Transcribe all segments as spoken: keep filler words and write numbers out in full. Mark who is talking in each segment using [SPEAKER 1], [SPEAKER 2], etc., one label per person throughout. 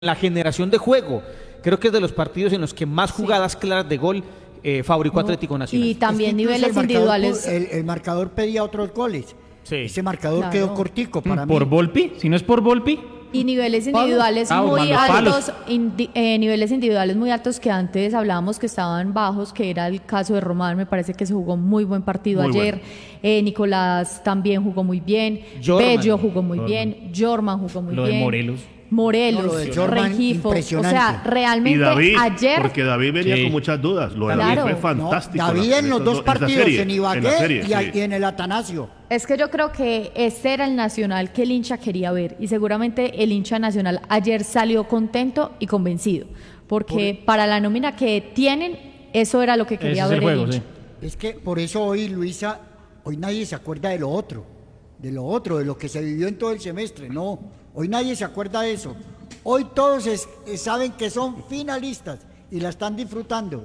[SPEAKER 1] la generación de juego. Creo que es de los partidos en los que más jugadas sí. claras de gol eh, fabricó no, Atlético Nacional.
[SPEAKER 2] Y también
[SPEAKER 3] es que
[SPEAKER 2] niveles
[SPEAKER 3] el
[SPEAKER 2] individuales.
[SPEAKER 3] Marcador, el, el marcador pedía otros goles.
[SPEAKER 1] Sí.
[SPEAKER 3] Ese marcador
[SPEAKER 2] claro.
[SPEAKER 3] quedó cortico para
[SPEAKER 4] ¿Por
[SPEAKER 3] mí.
[SPEAKER 4] Volpi? Si no es por Volpi.
[SPEAKER 2] Y niveles individuales
[SPEAKER 4] ah,
[SPEAKER 2] muy
[SPEAKER 4] palos.
[SPEAKER 2] altos, indi, eh, niveles individuales muy altos que antes hablábamos que estaban bajos, que era el caso de Román, me parece que se jugó muy buen partido muy ayer. Bueno. Eh, Nicolás también jugó muy bien,
[SPEAKER 1] Jorman.
[SPEAKER 2] Bello jugó muy
[SPEAKER 4] Jorman.
[SPEAKER 2] bien, Jorman jugó muy
[SPEAKER 4] Lo
[SPEAKER 2] bien.
[SPEAKER 4] de Morelos.
[SPEAKER 2] Morelos,
[SPEAKER 3] no, de Jorman,
[SPEAKER 2] Regifo, o
[SPEAKER 3] impresionante.
[SPEAKER 2] sea, realmente
[SPEAKER 5] y David,
[SPEAKER 2] ayer...
[SPEAKER 5] porque David venía
[SPEAKER 4] sí.
[SPEAKER 5] con muchas dudas, lo de
[SPEAKER 2] Claro.
[SPEAKER 5] David fue fantástico.
[SPEAKER 3] No, David
[SPEAKER 5] la,
[SPEAKER 3] en los dos partidos,
[SPEAKER 5] serie,
[SPEAKER 3] en Ibagué
[SPEAKER 5] en la serie,
[SPEAKER 3] y,
[SPEAKER 5] sí.
[SPEAKER 3] y en el Atanasio.
[SPEAKER 2] Es que yo creo que ese era el Nacional que el hincha quería ver y seguramente el hincha nacional ayer salió contento y convencido, porque por... para la nómina que tienen, eso era lo que quería
[SPEAKER 4] ese
[SPEAKER 2] ver
[SPEAKER 4] es el,
[SPEAKER 2] el,
[SPEAKER 4] juego,
[SPEAKER 2] hincha.
[SPEAKER 4] Sí.
[SPEAKER 3] Es que por eso hoy, Luisa, hoy nadie se acuerda de lo otro, de lo otro, de lo que se vivió en todo el semestre. No, hoy nadie se acuerda de eso. Hoy todos es, saben que son finalistas y la están disfrutando.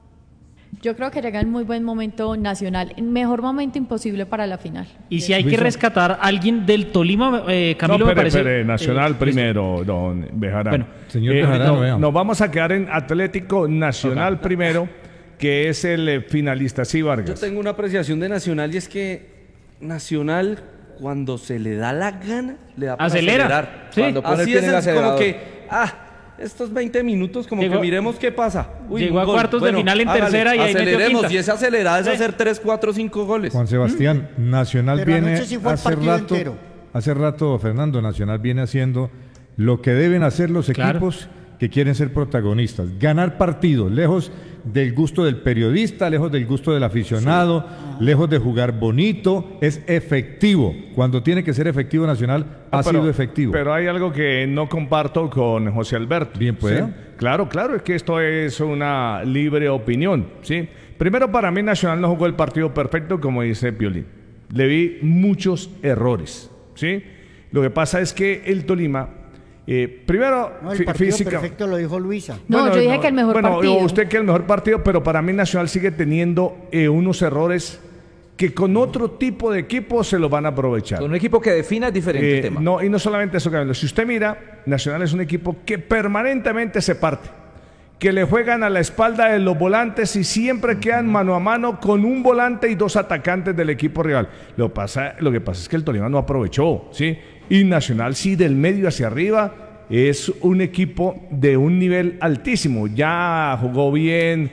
[SPEAKER 2] Yo creo que llega en muy buen momento Nacional, el mejor momento imposible para la final.
[SPEAKER 4] Y si hay que rescatar a alguien del Tolima, eh, Camilo,
[SPEAKER 6] no,
[SPEAKER 4] me
[SPEAKER 6] pere,
[SPEAKER 4] parece...
[SPEAKER 6] pere, Nacional
[SPEAKER 4] eh,
[SPEAKER 6] primero, don Bejarano.
[SPEAKER 4] Bueno,
[SPEAKER 6] señor eh, Bejarano, no, nos vamos a quedar en Atlético Nacional okay. primero, que es el eh, finalista. Sí, Vargas.
[SPEAKER 7] Yo tengo una apreciación de Nacional y es que Nacional, cuando se le da la gana, le da para
[SPEAKER 4] acelera.
[SPEAKER 7] acelerar.
[SPEAKER 4] Sí.
[SPEAKER 7] Cuando pone Así es, es como que, ah, estos veinte minutos como llegó, que miremos qué pasa.
[SPEAKER 4] Uy, llegó a cuartos bueno, de final en hágale, tercera y ahí
[SPEAKER 7] aceleremos,
[SPEAKER 4] metió quinta.
[SPEAKER 7] Y ese acelerada es hacer tres, cuatro, cinco goles.
[SPEAKER 8] Juan Sebastián, ¿Mm? Nacional
[SPEAKER 3] Pero
[SPEAKER 8] viene
[SPEAKER 3] sí fue
[SPEAKER 8] hace rato,
[SPEAKER 3] entero.
[SPEAKER 8] hace rato, Fernando, Nacional viene haciendo lo que deben hacer los equipos claro. que quieren ser protagonistas, ganar partidos, lejos del gusto del periodista, lejos del gusto del aficionado, sí. lejos de jugar bonito, es efectivo. Cuando tiene que ser efectivo Nacional, ha
[SPEAKER 6] pero,
[SPEAKER 8] sido efectivo.
[SPEAKER 6] Pero hay algo que no comparto con José Alberto.
[SPEAKER 8] Bien, pues.
[SPEAKER 6] ¿Sí? Claro, claro, es que esto es una libre opinión, ¿sí? Primero, para mí Nacional no jugó el partido perfecto, como dice Piolín. Le vi muchos errores, ¿sí? Lo que pasa es que el Tolima... Eh, primero,
[SPEAKER 3] no, el partido
[SPEAKER 6] física.
[SPEAKER 3] perfecto lo dijo Luisa.
[SPEAKER 2] No,
[SPEAKER 6] bueno,
[SPEAKER 2] yo dije
[SPEAKER 6] no,
[SPEAKER 2] que el mejor
[SPEAKER 6] bueno,
[SPEAKER 2] partido.
[SPEAKER 6] Usted que el mejor partido, pero para mí Nacional sigue teniendo eh, unos errores que con otro tipo de equipo se los van a aprovechar.
[SPEAKER 7] Con un equipo que defina es diferente
[SPEAKER 6] eh,
[SPEAKER 7] tema.
[SPEAKER 6] No, y no solamente eso, Camilo. Si usted mira, Nacional es un equipo que permanentemente se parte, que le juegan a la espalda de los volantes y siempre quedan mano a mano con un volante y dos atacantes del equipo rival. Lo, pasa, lo que pasa es que el Tolima no aprovechó, ¿sí? Y Nacional sí, del medio hacia arriba, es un equipo de un nivel altísimo. Ya jugó bien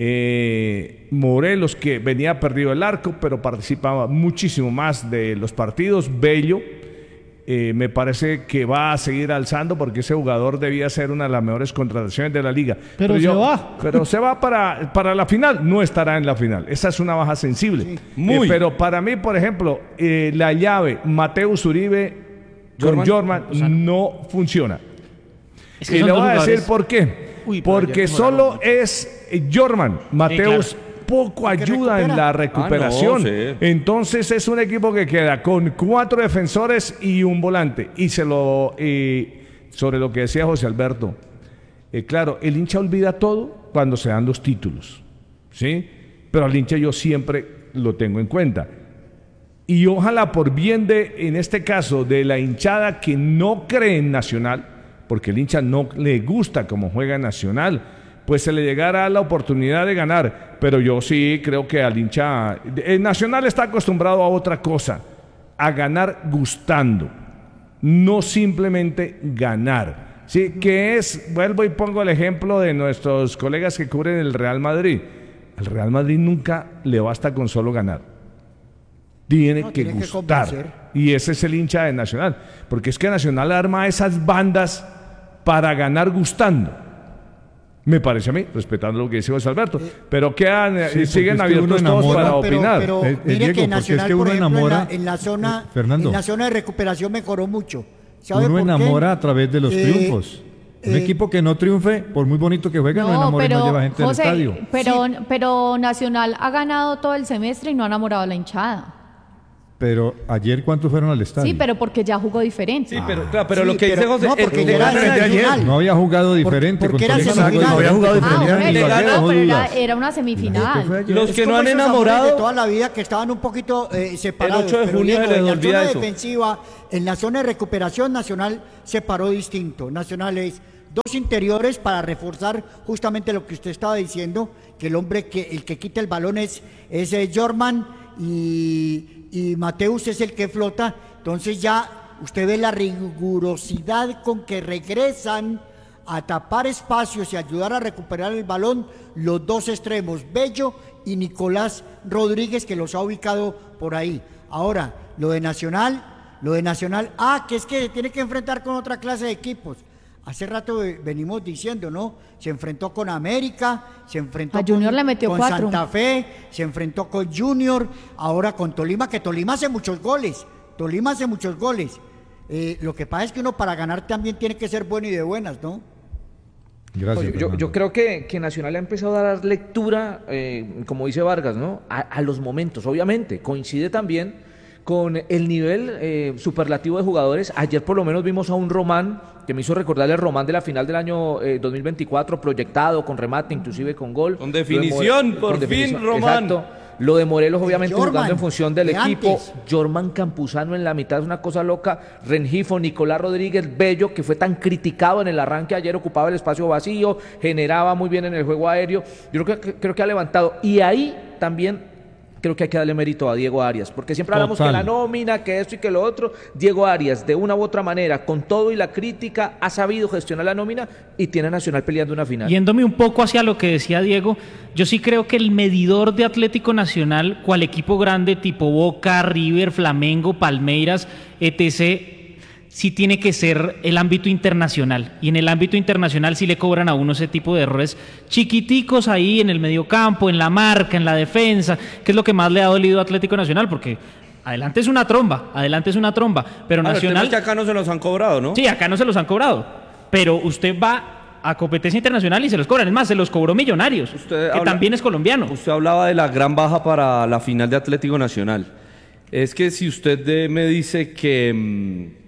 [SPEAKER 6] eh, Morelos, que venía perdido el arco, pero participaba muchísimo más de los partidos. Bello, eh, me parece que va a seguir alzando porque ese jugador debía ser una de las mejores contrataciones de la liga.
[SPEAKER 4] Pero, pero se yo, va.
[SPEAKER 6] Pero se va para, para la final, no estará en la final. Esa es una baja sensible. Sí, muy. Eh, pero para mí, por ejemplo, eh, la llave Mateus Uribe con Jorman no funciona. Es que y le voy a decir por qué. Uy, porque solo es Jorman. Mateus sí, claro. poco ayuda en la recuperación. Ah, no, sí. Entonces es un equipo que queda con cuatro defensores y un volante. Y se lo eh, sobre lo que decía José Alberto. Eh, claro, el hincha olvida todo cuando se dan los títulos, ¿sí? Pero al hincha yo siempre lo tengo en cuenta. Y ojalá por bien de, en este caso, de la hinchada que no cree en Nacional, porque el hincha no le gusta cómo juega Nacional, pues se le llegara la oportunidad de ganar. Pero yo sí creo que al hincha... El Nacional está acostumbrado a otra cosa, a ganar gustando, no simplemente ganar. Sí, que es, vuelvo y pongo el ejemplo de nuestros colegas que cubren el Real Madrid. Al Real Madrid nunca le basta con solo ganar. Tiene, no, que tiene gustar que y ese es el hincha de Nacional, porque es que Nacional arma esas bandas para ganar gustando, me parece a mí, respetando lo que dice José Alberto, eh, pero quedan, sí, siguen abiertos todos para no, pero, opinar.
[SPEAKER 3] Pero, pero eh, mire Diego, que Nacional, es que uno por ejemplo, enamora, en, la, en, la zona, eh, en la zona de recuperación mejoró mucho. ¿Sabe
[SPEAKER 8] uno
[SPEAKER 3] por
[SPEAKER 8] enamora
[SPEAKER 3] qué?
[SPEAKER 8] a través de los eh, triunfos. Un eh, equipo que no triunfe, por muy bonito que juegue, no, no enamora pero, y no lleva gente
[SPEAKER 2] José,
[SPEAKER 8] al estadio.
[SPEAKER 2] Pero,
[SPEAKER 3] sí.
[SPEAKER 2] pero Nacional ha ganado todo el semestre y no ha enamorado a la hinchada.
[SPEAKER 8] Pero ayer, ¿cuántos fueron al estadio?
[SPEAKER 2] Sí, pero porque ya jugó diferente.
[SPEAKER 7] Sí, pero, claro, pero
[SPEAKER 3] sí,
[SPEAKER 7] lo que
[SPEAKER 3] pero,
[SPEAKER 7] dice José...
[SPEAKER 3] No, porque
[SPEAKER 7] el,
[SPEAKER 3] era
[SPEAKER 7] el,
[SPEAKER 3] ayer.
[SPEAKER 8] No había jugado diferente.
[SPEAKER 3] Por, porque
[SPEAKER 8] con
[SPEAKER 3] era semifinal.
[SPEAKER 8] No había jugado diferente.
[SPEAKER 2] Ah, okay,
[SPEAKER 7] le ganó,
[SPEAKER 2] no, pero era, era una semifinal.
[SPEAKER 7] Los que no han
[SPEAKER 3] de
[SPEAKER 7] enamorado...
[SPEAKER 3] toda la vida que estaban un poquito eh, separados.
[SPEAKER 7] El ocho de junio se les olvida eso.
[SPEAKER 3] En la zona defensiva, en la zona de recuperación, Nacional se paró distinto. Nacional es dos interiores para reforzar justamente lo que usted estaba diciendo, que el hombre que el que quita el balón es, es eh, Jorman y, y Mateus es el que flota. Entonces ya usted ve la rigurosidad con que regresan a tapar espacios y ayudar a recuperar el balón los dos extremos, Bello y Nicolás Rodríguez, que los ha ubicado por ahí. Ahora, lo de Nacional, lo de Nacional, ah, que es que se tiene que enfrentar con otra clase de equipos. Hace rato venimos diciendo, ¿no? Se enfrentó con América, se enfrentó
[SPEAKER 2] a Junior
[SPEAKER 3] con,
[SPEAKER 2] le metió
[SPEAKER 3] con
[SPEAKER 2] cuatro.
[SPEAKER 3] Santa Fe, se enfrentó con Junior, ahora con Tolima, que Tolima hace muchos goles, Tolima hace muchos goles. Eh, lo que pasa es que uno para ganar también tiene que ser bueno y de buenas, ¿no?
[SPEAKER 8] Gracias,
[SPEAKER 5] Pues yo, yo creo que, que Nacional ha empezado a dar lectura, eh, como dice Vargas, ¿no? A, a los momentos, obviamente. Coincide también con el nivel eh, superlativo de jugadores. Ayer por lo menos vimos a un Román, que me hizo recordar el Román de la final del año eh, dos mil veinticuatro, proyectado, con remate, inclusive con gol.
[SPEAKER 7] Con definición,
[SPEAKER 5] More-
[SPEAKER 7] por
[SPEAKER 5] con
[SPEAKER 7] fin,
[SPEAKER 5] definición,
[SPEAKER 7] Román.
[SPEAKER 5] Exacto. Lo de Morelos, obviamente,
[SPEAKER 3] Jorman,
[SPEAKER 5] jugando en función del
[SPEAKER 3] de
[SPEAKER 5] equipo.
[SPEAKER 3] antes.
[SPEAKER 5] Jorman Campuzano en la mitad es una cosa loca. Rengifo, Nicolás Rodríguez, Bello, que fue tan criticado en el arranque ayer, ocupaba el espacio vacío, generaba muy bien en el juego aéreo. Yo creo que, creo que ha levantado. Y ahí también creo que hay que darle mérito a Diego Arias, porque siempre hablamos
[SPEAKER 8] Total.
[SPEAKER 5] que la nómina, que esto y que lo otro. Diego Arias, de una u otra manera, con todo y la crítica, ha sabido gestionar la nómina y tiene a Nacional peleando una final.
[SPEAKER 4] Yéndome un poco hacia lo que decía Diego, yo sí creo que el medidor de Atlético Nacional, cual equipo grande tipo Boca, River, Flamengo, Palmeiras, etcétera, sí tiene que ser el ámbito internacional. Y en el ámbito internacional sí le cobran a uno ese tipo de errores chiquiticos ahí en el mediocampo, en la marca, en la defensa, que es lo que más le ha dolido a Atlético Nacional, porque adelante es una tromba, adelante es una tromba, pero
[SPEAKER 7] Ah, el tema
[SPEAKER 4] Nacional...
[SPEAKER 7] es que acá no se los han cobrado, ¿no?
[SPEAKER 4] Sí, acá no se los han cobrado, pero usted va a competencia internacional y se los cobran. Es más, se los cobró Millonarios,
[SPEAKER 7] Usted
[SPEAKER 4] que
[SPEAKER 7] habla-
[SPEAKER 4] también es colombiano.
[SPEAKER 7] Usted hablaba de la gran baja para la final de Atlético Nacional. Es que si usted eh, me dice que... mm,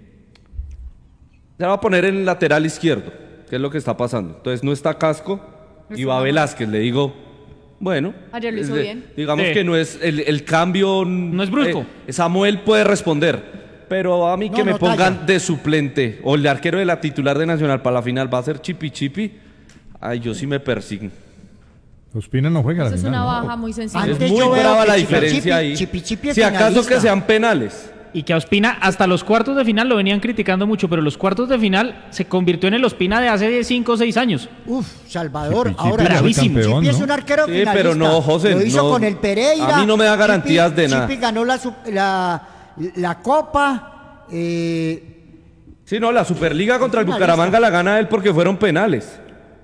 [SPEAKER 7] se va a poner en el lateral izquierdo, que es lo que está pasando. Entonces no está Casco y va Velázquez. Le digo, bueno...
[SPEAKER 2] Ayer lo hizo
[SPEAKER 7] es de-
[SPEAKER 2] bien.
[SPEAKER 7] Digamos
[SPEAKER 4] Sí.
[SPEAKER 7] que no es el, el cambio...
[SPEAKER 4] No es brusco.
[SPEAKER 7] eh, Samuel puede responder. Pero a mí que
[SPEAKER 3] No,
[SPEAKER 7] me
[SPEAKER 3] no
[SPEAKER 7] pongan
[SPEAKER 3] talla.
[SPEAKER 7] de suplente o el de arquero de la titular de Nacional para la final va a ser Chipi Chipi. Ay, yo sí me persigno.
[SPEAKER 8] Ospina no juega a la
[SPEAKER 2] Eso es
[SPEAKER 8] final,
[SPEAKER 2] una
[SPEAKER 8] ¿no?
[SPEAKER 2] baja muy sencilla.
[SPEAKER 3] Antes
[SPEAKER 7] Es muy
[SPEAKER 3] yo veo
[SPEAKER 7] brava
[SPEAKER 3] que
[SPEAKER 7] la
[SPEAKER 3] Chipi
[SPEAKER 7] diferencia
[SPEAKER 3] Chipi-
[SPEAKER 7] ahí.
[SPEAKER 3] Chipi Chipi es
[SPEAKER 7] Si acaso
[SPEAKER 3] finalista.
[SPEAKER 7] que sean penales.
[SPEAKER 4] Y que a Ospina hasta los cuartos de final lo venían criticando mucho, pero los cuartos de final se convirtió en el Ospina de hace cinco o seis años.
[SPEAKER 3] Uf, Salvador,
[SPEAKER 8] Chipi Chipi
[SPEAKER 3] ahora
[SPEAKER 8] fue
[SPEAKER 4] bravísimo.
[SPEAKER 8] campeón,
[SPEAKER 3] Chipi es
[SPEAKER 8] ¿no?
[SPEAKER 3] un arquero
[SPEAKER 7] Sí,
[SPEAKER 3] finalista.
[SPEAKER 7] pero no, José,
[SPEAKER 3] Lo hizo
[SPEAKER 7] no.
[SPEAKER 3] con el Pereira.
[SPEAKER 7] A mí no me da
[SPEAKER 3] Chipi-
[SPEAKER 7] garantías de nada.
[SPEAKER 3] Chipi ganó la, su- la, la Copa. Eh,
[SPEAKER 7] Sí, no, la Superliga contra el
[SPEAKER 3] Finalista.
[SPEAKER 7] Bucaramanga la gana él porque fueron penales.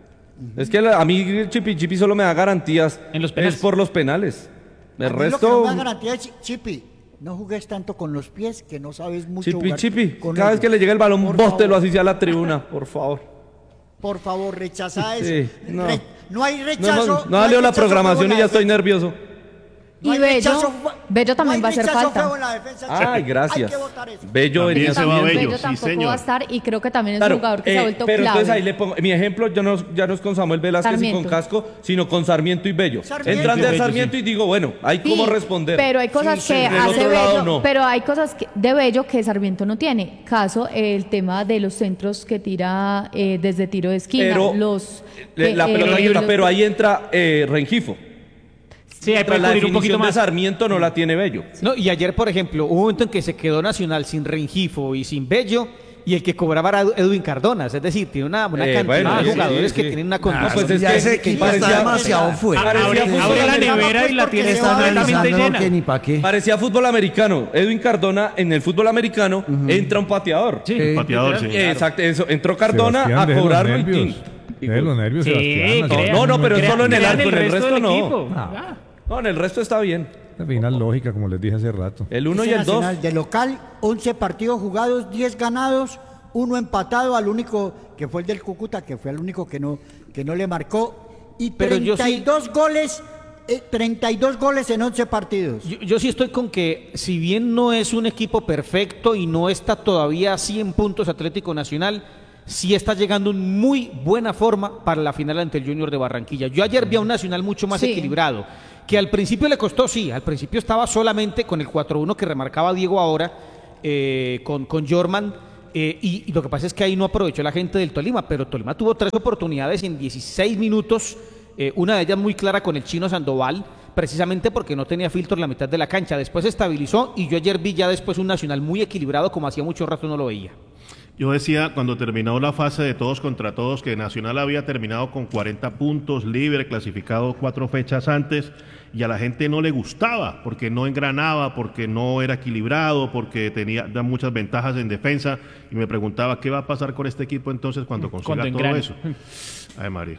[SPEAKER 7] Es que la- a mí el Chipi Chipi solo me da garantías.
[SPEAKER 4] En los penales.
[SPEAKER 7] Es por los penales. El
[SPEAKER 3] a mí Lo que no
[SPEAKER 7] resto...
[SPEAKER 3] me da garantía es, Chipi, no jugues tanto con los pies, que no sabes mucho
[SPEAKER 7] Chipi
[SPEAKER 3] jugar
[SPEAKER 7] Chipi,
[SPEAKER 3] con
[SPEAKER 7] cada vez
[SPEAKER 3] ellos.
[SPEAKER 7] que le llegue el balón,
[SPEAKER 3] Por
[SPEAKER 7] bóstelo
[SPEAKER 3] favor,
[SPEAKER 7] así sea a la tribuna, por favor.
[SPEAKER 3] Por favor, rechaza
[SPEAKER 7] Sí,
[SPEAKER 3] eso.
[SPEAKER 7] no.
[SPEAKER 3] Re- no hay
[SPEAKER 7] No,
[SPEAKER 3] rechazo.
[SPEAKER 7] no, no
[SPEAKER 3] hay
[SPEAKER 7] salió la
[SPEAKER 3] rechazo
[SPEAKER 7] programación
[SPEAKER 3] feo
[SPEAKER 7] y
[SPEAKER 3] en
[SPEAKER 7] ya
[SPEAKER 3] la
[SPEAKER 7] estoy
[SPEAKER 3] defensa.
[SPEAKER 7] nervioso.
[SPEAKER 3] No
[SPEAKER 2] Y
[SPEAKER 3] hay
[SPEAKER 2] Bello,
[SPEAKER 3] rechazo-
[SPEAKER 2] Bello también
[SPEAKER 3] no
[SPEAKER 2] va a
[SPEAKER 3] hay
[SPEAKER 2] hacer
[SPEAKER 3] rechazo
[SPEAKER 2] falta.
[SPEAKER 3] feo en la defensa,
[SPEAKER 7] Ay,
[SPEAKER 3] Chipi.
[SPEAKER 7] gracias.
[SPEAKER 3] Hay que votar eso.
[SPEAKER 7] Bello venía
[SPEAKER 2] Bello
[SPEAKER 9] se va
[SPEAKER 2] también,
[SPEAKER 9] Bello,
[SPEAKER 2] Bello
[SPEAKER 9] sí,
[SPEAKER 2] tampoco
[SPEAKER 9] señor.
[SPEAKER 2] va a estar y creo que también es
[SPEAKER 7] Claro,
[SPEAKER 2] un jugador que se
[SPEAKER 7] eh,
[SPEAKER 2] ha vuelto
[SPEAKER 7] pero
[SPEAKER 2] clave.
[SPEAKER 7] entonces ahí le pongo, mi ejemplo ya no, ya no es con Samuel Velázquez y
[SPEAKER 2] Sarmiento.
[SPEAKER 7] con Casco, sino con Sarmiento y Bello.
[SPEAKER 3] Sarmiento.
[SPEAKER 7] Entran de
[SPEAKER 4] Bello,
[SPEAKER 7] Sarmiento y digo, bueno, hay
[SPEAKER 2] Sí,
[SPEAKER 7] cómo responder.
[SPEAKER 2] Pero hay cosas
[SPEAKER 3] Sí,
[SPEAKER 2] que
[SPEAKER 3] sí,
[SPEAKER 7] del
[SPEAKER 2] hace
[SPEAKER 7] otro lado
[SPEAKER 2] Bello,
[SPEAKER 7] no.
[SPEAKER 2] pero hay cosas que- de Bello que Sarmiento no tiene. Caso el tema de los centros que tira eh, desde tiro de esquina,
[SPEAKER 7] Pero
[SPEAKER 2] los
[SPEAKER 7] le- la
[SPEAKER 2] eh,
[SPEAKER 7] pelota
[SPEAKER 2] eh,
[SPEAKER 7] quieta,
[SPEAKER 2] los-
[SPEAKER 7] pero ahí entra eh, Rengifo.
[SPEAKER 4] Sí, hay que
[SPEAKER 7] Mientras la
[SPEAKER 4] cubrir un poquito
[SPEAKER 7] definición de
[SPEAKER 4] más.
[SPEAKER 7] Sarmiento no la tiene Bello.
[SPEAKER 1] No, y ayer, por ejemplo, hubo un momento en que se quedó Nacional sin Rengifo y sin Bello, y el que cobraba era Edwin Cardonas. Es decir, tiene una, una
[SPEAKER 7] Eh,
[SPEAKER 1] cantidad
[SPEAKER 7] bueno,
[SPEAKER 1] de
[SPEAKER 7] sí,
[SPEAKER 1] jugadores
[SPEAKER 7] sí,
[SPEAKER 1] que
[SPEAKER 7] sí.
[SPEAKER 1] tienen una
[SPEAKER 7] No,
[SPEAKER 1] condición.
[SPEAKER 7] pues es
[SPEAKER 10] Ya
[SPEAKER 7] que
[SPEAKER 10] ese equipo
[SPEAKER 7] parecía-
[SPEAKER 10] está demasiado fuera.
[SPEAKER 7] parecía
[SPEAKER 4] Abre,
[SPEAKER 7] fútbol
[SPEAKER 4] abre la
[SPEAKER 7] americano.
[SPEAKER 4] nevera y la
[SPEAKER 3] Porque
[SPEAKER 4] tiene
[SPEAKER 3] se va
[SPEAKER 4] completamente
[SPEAKER 10] analizando
[SPEAKER 4] llena.
[SPEAKER 10] que ni pa' qué.
[SPEAKER 7] Parecía fútbol americano. Edwin Cardona en el fútbol americano entra un pateador.
[SPEAKER 4] Sí.
[SPEAKER 9] El pateador, sí.
[SPEAKER 7] Eh, Exacto, eso. Entró Cardona
[SPEAKER 8] Sebastián,
[SPEAKER 7] a
[SPEAKER 8] deje los
[SPEAKER 7] cobrarlo y
[SPEAKER 8] nervios.
[SPEAKER 7] tin. Y
[SPEAKER 8] Deje
[SPEAKER 7] gol.
[SPEAKER 8] los nervios,
[SPEAKER 4] Sí,
[SPEAKER 8] Sebastián.
[SPEAKER 4] crean,
[SPEAKER 7] No, no, pero es
[SPEAKER 4] crean-
[SPEAKER 7] solo en el
[SPEAKER 4] crean
[SPEAKER 7] arco, en el resto
[SPEAKER 4] del
[SPEAKER 7] no.
[SPEAKER 4] equipo.
[SPEAKER 8] Ah.
[SPEAKER 7] No, en el resto está bien.
[SPEAKER 8] La final lógica, como les dije hace rato.
[SPEAKER 7] El uno y
[SPEAKER 3] Ese
[SPEAKER 7] el dos.
[SPEAKER 3] Nacional de local, once partidos jugados, diez ganados, uno empatado, al único que fue el del Cúcuta, que fue el único que no, que no le marcó, y
[SPEAKER 1] Pero yo sí-
[SPEAKER 3] treinta y dos goles, eh, treinta y dos goles en once partidos.
[SPEAKER 1] Yo, yo sí estoy con que, si bien no es un equipo perfecto y no está todavía a cien puntos Atlético Nacional, sí está llegando en muy buena forma para la final ante el Junior de Barranquilla. Yo ayer vi a un Nacional mucho más
[SPEAKER 2] Sí.
[SPEAKER 1] equilibrado, que al principio le costó, sí, al principio estaba solamente con el cuatro uno que remarcaba Diego ahora, eh, con, con Jorman, Eh, y, y lo que pasa es que ahí no aprovechó la gente del Tolima, pero Tolima tuvo tres oportunidades en dieciséis minutos, eh, una de ellas muy clara con el Chino Sandoval, precisamente porque no tenía filtro en la mitad de la cancha. Después se estabilizó y yo ayer vi ya después un Nacional muy equilibrado como hacía mucho rato no lo veía.
[SPEAKER 9] Yo decía cuando terminó la fase de todos contra todos que Nacional había terminado con cuarenta puntos, libre, clasificado cuatro fechas antes, y a la gente no le gustaba porque no engranaba, porque no era equilibrado, porque tenía da muchas ventajas en defensa, y me preguntaba qué va a pasar con este equipo entonces cuando consiga
[SPEAKER 4] Cuando
[SPEAKER 9] todo
[SPEAKER 4] engrane.
[SPEAKER 9] eso. Ay, María.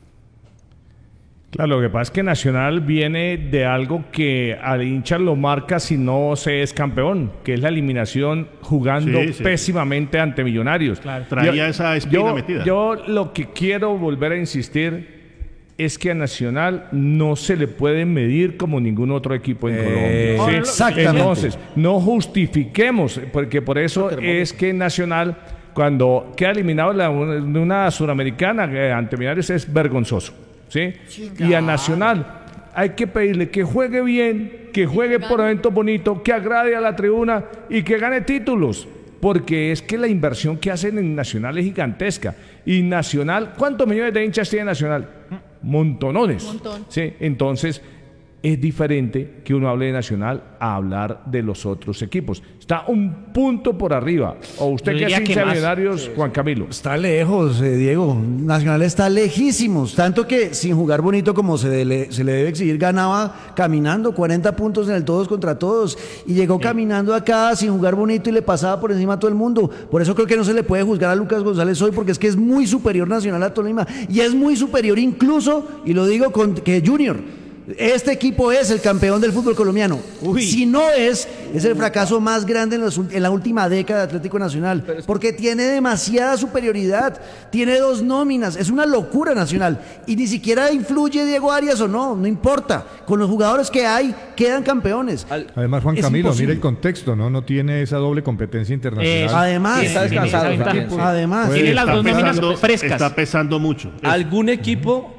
[SPEAKER 6] Claro, lo que pasa es que Nacional viene de algo que al hincha lo marca si no se es campeón, que es la eliminación jugando
[SPEAKER 9] Sí, sí.
[SPEAKER 6] pésimamente ante Millonarios.
[SPEAKER 4] Claro.
[SPEAKER 9] Traía esa espina
[SPEAKER 6] yo,
[SPEAKER 9] metida.
[SPEAKER 6] Yo lo que quiero volver a insistir es que a Nacional no se le puede medir como ningún otro equipo en
[SPEAKER 10] Eh,
[SPEAKER 6] Colombia. ¿sí?
[SPEAKER 10] exactamente.
[SPEAKER 6] Entonces, no justifiquemos, porque por eso es que Nacional, cuando queda eliminado de la- de una suramericana eh, ante Millonarios, es vergonzoso. ¿sí?
[SPEAKER 3] Sí,
[SPEAKER 6] Y a
[SPEAKER 3] claro.
[SPEAKER 6] Nacional hay que pedirle que juegue bien, que juegue por eventos bonitos, que agrade a la tribuna y que gane títulos. Porque es que la inversión que hacen en Nacional es gigantesca. Y Nacional, ¿cuántos millones de hinchas tiene Nacional? Montonones.
[SPEAKER 2] Montón.
[SPEAKER 6] Sí, entonces es diferente que uno hable de Nacional a hablar de los otros equipos. Está un punto por arriba. O usted
[SPEAKER 4] Yo
[SPEAKER 6] que es
[SPEAKER 4] diría que
[SPEAKER 6] hincha de
[SPEAKER 4] más.
[SPEAKER 6] Millonarios, Juan Camilo.
[SPEAKER 10] Está lejos, eh, Diego. Nacional está lejísimos. Tanto que sin jugar bonito como se le, se le debe exigir, ganaba caminando cuarenta puntos en el todos contra todos. Y llegó caminando acá sin jugar bonito y le pasaba por encima a todo el mundo. Por eso creo que no se le puede juzgar a Lucas González hoy, porque es que es muy superior Nacional a Tolima. Y es muy superior incluso, y lo digo con que Junior. Este equipo es el campeón del fútbol colombiano.
[SPEAKER 1] Uy.
[SPEAKER 10] Si no es, es el fracaso más grande en, los ult- en la última década de Atlético Nacional. Porque tiene demasiada superioridad. Tiene dos nóminas. Es una locura Nacional. Y ni siquiera influye Diego Arias o no. No importa. Con los jugadores que hay, quedan campeones.
[SPEAKER 8] Además, Juan
[SPEAKER 10] Es
[SPEAKER 8] Camilo,
[SPEAKER 10] imposible.
[SPEAKER 8] mire el contexto, ¿no? No tiene esa doble competencia internacional.
[SPEAKER 4] Eso.
[SPEAKER 10] Además,
[SPEAKER 4] Sí,
[SPEAKER 5] está
[SPEAKER 4] tiene esa
[SPEAKER 5] descansado
[SPEAKER 4] ventaja.
[SPEAKER 5] también, sí.
[SPEAKER 10] además.
[SPEAKER 8] Puede
[SPEAKER 4] Tiene las
[SPEAKER 9] Está
[SPEAKER 4] dos nóminas
[SPEAKER 9] pesando-
[SPEAKER 4] frescas.
[SPEAKER 9] Está pesando mucho.
[SPEAKER 7] ¿Algún equipo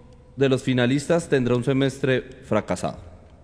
[SPEAKER 7] de los finalistas tendrá un semestre fracasado?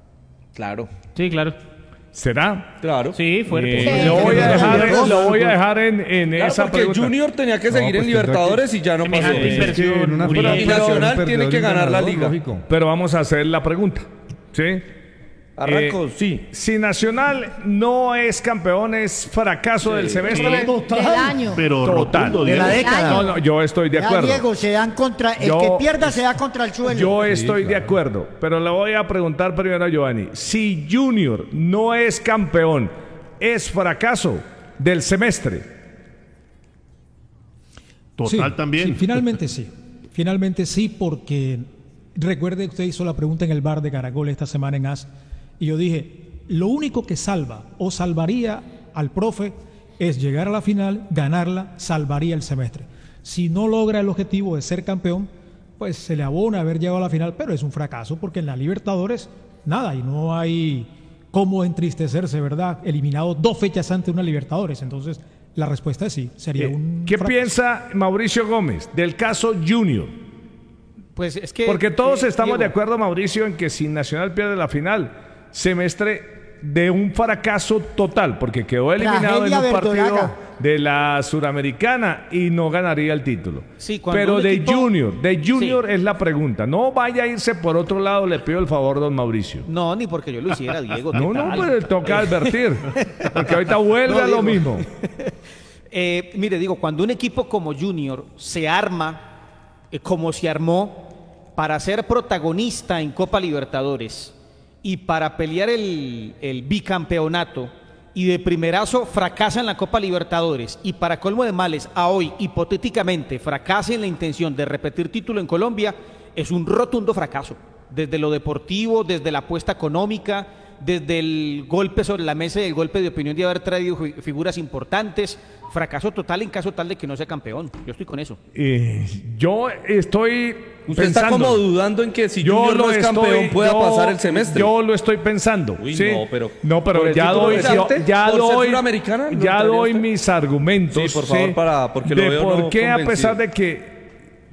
[SPEAKER 5] Claro.
[SPEAKER 4] Sí, claro.
[SPEAKER 6] ¿Será?
[SPEAKER 7] Claro.
[SPEAKER 4] Sí, fuerte.
[SPEAKER 6] Eh, lo voy a dejar, en- lo voy a dejar en, en
[SPEAKER 7] Claro,
[SPEAKER 6] esa
[SPEAKER 7] porque
[SPEAKER 6] pregunta.
[SPEAKER 7] Junior tenía que seguir
[SPEAKER 8] pues
[SPEAKER 7] en
[SPEAKER 8] tendrá
[SPEAKER 7] Libertadores
[SPEAKER 8] que-
[SPEAKER 7] y ya no pasó.
[SPEAKER 4] Semejante
[SPEAKER 8] Es que
[SPEAKER 4] inversión,
[SPEAKER 8] en una
[SPEAKER 4] Uriel.
[SPEAKER 8] prueba
[SPEAKER 7] Y
[SPEAKER 8] puede haber
[SPEAKER 7] Nacional
[SPEAKER 8] un
[SPEAKER 7] tiene
[SPEAKER 8] perdedor
[SPEAKER 7] que
[SPEAKER 8] y un
[SPEAKER 7] ganar la
[SPEAKER 8] ganador,
[SPEAKER 7] liga.
[SPEAKER 8] lógico.
[SPEAKER 6] Pero vamos a hacer la pregunta. ¿Sí?
[SPEAKER 7] Arranco,
[SPEAKER 6] Eh,
[SPEAKER 7] sí.
[SPEAKER 6] Si Nacional no es campeón, es fracaso del semestre.
[SPEAKER 2] Del año.
[SPEAKER 9] Pero
[SPEAKER 6] Total.
[SPEAKER 9] rotundo,
[SPEAKER 10] De la
[SPEAKER 9] Diego.
[SPEAKER 10] década.
[SPEAKER 6] No, no, yo estoy de
[SPEAKER 3] Ya,
[SPEAKER 6] acuerdo.
[SPEAKER 3] Diego, se dan contra. El
[SPEAKER 6] Yo-
[SPEAKER 3] que pierda se da contra el suelo.
[SPEAKER 6] Yo estoy de acuerdo, pero le voy a preguntar primero a Giovanni. Si Junior no es campeón, ¿es fracaso del semestre?
[SPEAKER 9] Total
[SPEAKER 11] Sí,
[SPEAKER 9] también.
[SPEAKER 11] sí, finalmente sí. Finalmente sí, porque recuerde, usted hizo la pregunta en el bar de Caracol esta semana en A S, y yo dije, lo único que salva o salvaría al profe es llegar a la final, ganarla, salvaría el semestre. Si no logra el objetivo de ser campeón, pues se le abona haber llegado a la final, pero es un fracaso porque en la Libertadores nada, y no hay cómo entristecerse, ¿verdad? Eliminado dos fechas antes de una Libertadores, entonces la respuesta es sí, sería
[SPEAKER 6] Eh,
[SPEAKER 11] un
[SPEAKER 6] ¿Qué
[SPEAKER 11] fracaso.
[SPEAKER 6] piensa Mauricio Gómez del caso Junior?
[SPEAKER 1] Pues es que
[SPEAKER 6] Porque todos
[SPEAKER 1] eh,
[SPEAKER 6] estamos de
[SPEAKER 1] Diego,
[SPEAKER 6] acuerdo, Mauricio, en que si Nacional pierde la final, semestre de un fracaso total, porque quedó eliminado en
[SPEAKER 3] Tragedia
[SPEAKER 6] un partido
[SPEAKER 3] verdolaga.
[SPEAKER 6] de la Suramericana y no ganaría el título.
[SPEAKER 1] Sí, cuando
[SPEAKER 6] Pero
[SPEAKER 1] un
[SPEAKER 6] de
[SPEAKER 1] equipo-
[SPEAKER 6] Junior, de Junior
[SPEAKER 1] Sí.
[SPEAKER 6] es la pregunta. No vaya a irse por otro lado, le pido el favor, don Mauricio.
[SPEAKER 1] No, ni porque yo lo hiciera, Diego. ¿qué
[SPEAKER 6] No, no,
[SPEAKER 1] tal?
[SPEAKER 6] pues toca advertir, porque ahorita vuelve
[SPEAKER 1] No,
[SPEAKER 6] a lo
[SPEAKER 1] digo-
[SPEAKER 6] mismo.
[SPEAKER 1] Eh, mire, digo, cuando un equipo como Junior se arma eh, como se armó para ser protagonista en Copa Libertadores y para pelear el, el bicampeonato y de primerazo fracasa en la Copa Libertadores y para colmo de males a hoy hipotéticamente fracasa en la intención de repetir título en Colombia, es un rotundo fracaso. Desde lo deportivo, desde la apuesta económica, desde el golpe sobre la mesa y el golpe de opinión de haber traído fi- figuras importantes, fracaso total en caso tal de que no sea campeón. Yo estoy con eso.
[SPEAKER 6] Eh, yo estoy
[SPEAKER 7] Usted
[SPEAKER 6] pensando,
[SPEAKER 7] está como dudando en que si
[SPEAKER 6] yo
[SPEAKER 7] Junior
[SPEAKER 6] lo
[SPEAKER 7] no es
[SPEAKER 6] estoy-
[SPEAKER 7] campeón pueda
[SPEAKER 6] yo-
[SPEAKER 7] pasar el semestre.
[SPEAKER 6] Yo lo estoy pensando.
[SPEAKER 7] Uy,
[SPEAKER 6] ¿sí?
[SPEAKER 7] no, pero-
[SPEAKER 6] no, pero
[SPEAKER 7] ¿por el
[SPEAKER 6] ya
[SPEAKER 7] título
[SPEAKER 6] doy,
[SPEAKER 7] reciente?
[SPEAKER 6] yo- ya
[SPEAKER 7] ¿Por ser
[SPEAKER 6] doy,
[SPEAKER 7] suramericana? ¿Lo
[SPEAKER 6] ya
[SPEAKER 7] entraría
[SPEAKER 6] doy
[SPEAKER 7] usted?
[SPEAKER 6] mis argumentos.
[SPEAKER 7] Sí, por favor, para- porque lo
[SPEAKER 6] de
[SPEAKER 7] veo
[SPEAKER 6] por
[SPEAKER 7] no
[SPEAKER 6] qué a
[SPEAKER 7] convencido.
[SPEAKER 6] pesar de que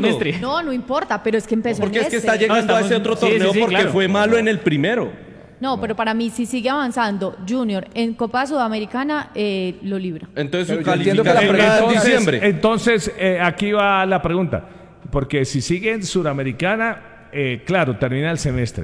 [SPEAKER 4] semestre.
[SPEAKER 2] No, no importa, pero es que empezó
[SPEAKER 7] Porque
[SPEAKER 2] en
[SPEAKER 7] es que
[SPEAKER 2] ese.
[SPEAKER 7] está llegando
[SPEAKER 4] No, estamos-
[SPEAKER 7] a ese otro
[SPEAKER 4] sí, sí,
[SPEAKER 7] torneo
[SPEAKER 4] sí,
[SPEAKER 7] porque
[SPEAKER 4] claro.
[SPEAKER 7] fue malo en el primero.
[SPEAKER 2] No, pero para mí, si sigue avanzando Junior en Copa Sudamericana, eh, lo libra.
[SPEAKER 7] Entonces, su
[SPEAKER 5] Pero yo entiendo que la
[SPEAKER 7] calificación
[SPEAKER 5] primera
[SPEAKER 7] es en
[SPEAKER 6] Entonces,
[SPEAKER 7] diciembre.
[SPEAKER 6] entonces eh, aquí va la pregunta. Porque si sigue en Suramericana, eh, claro, termina el semestre.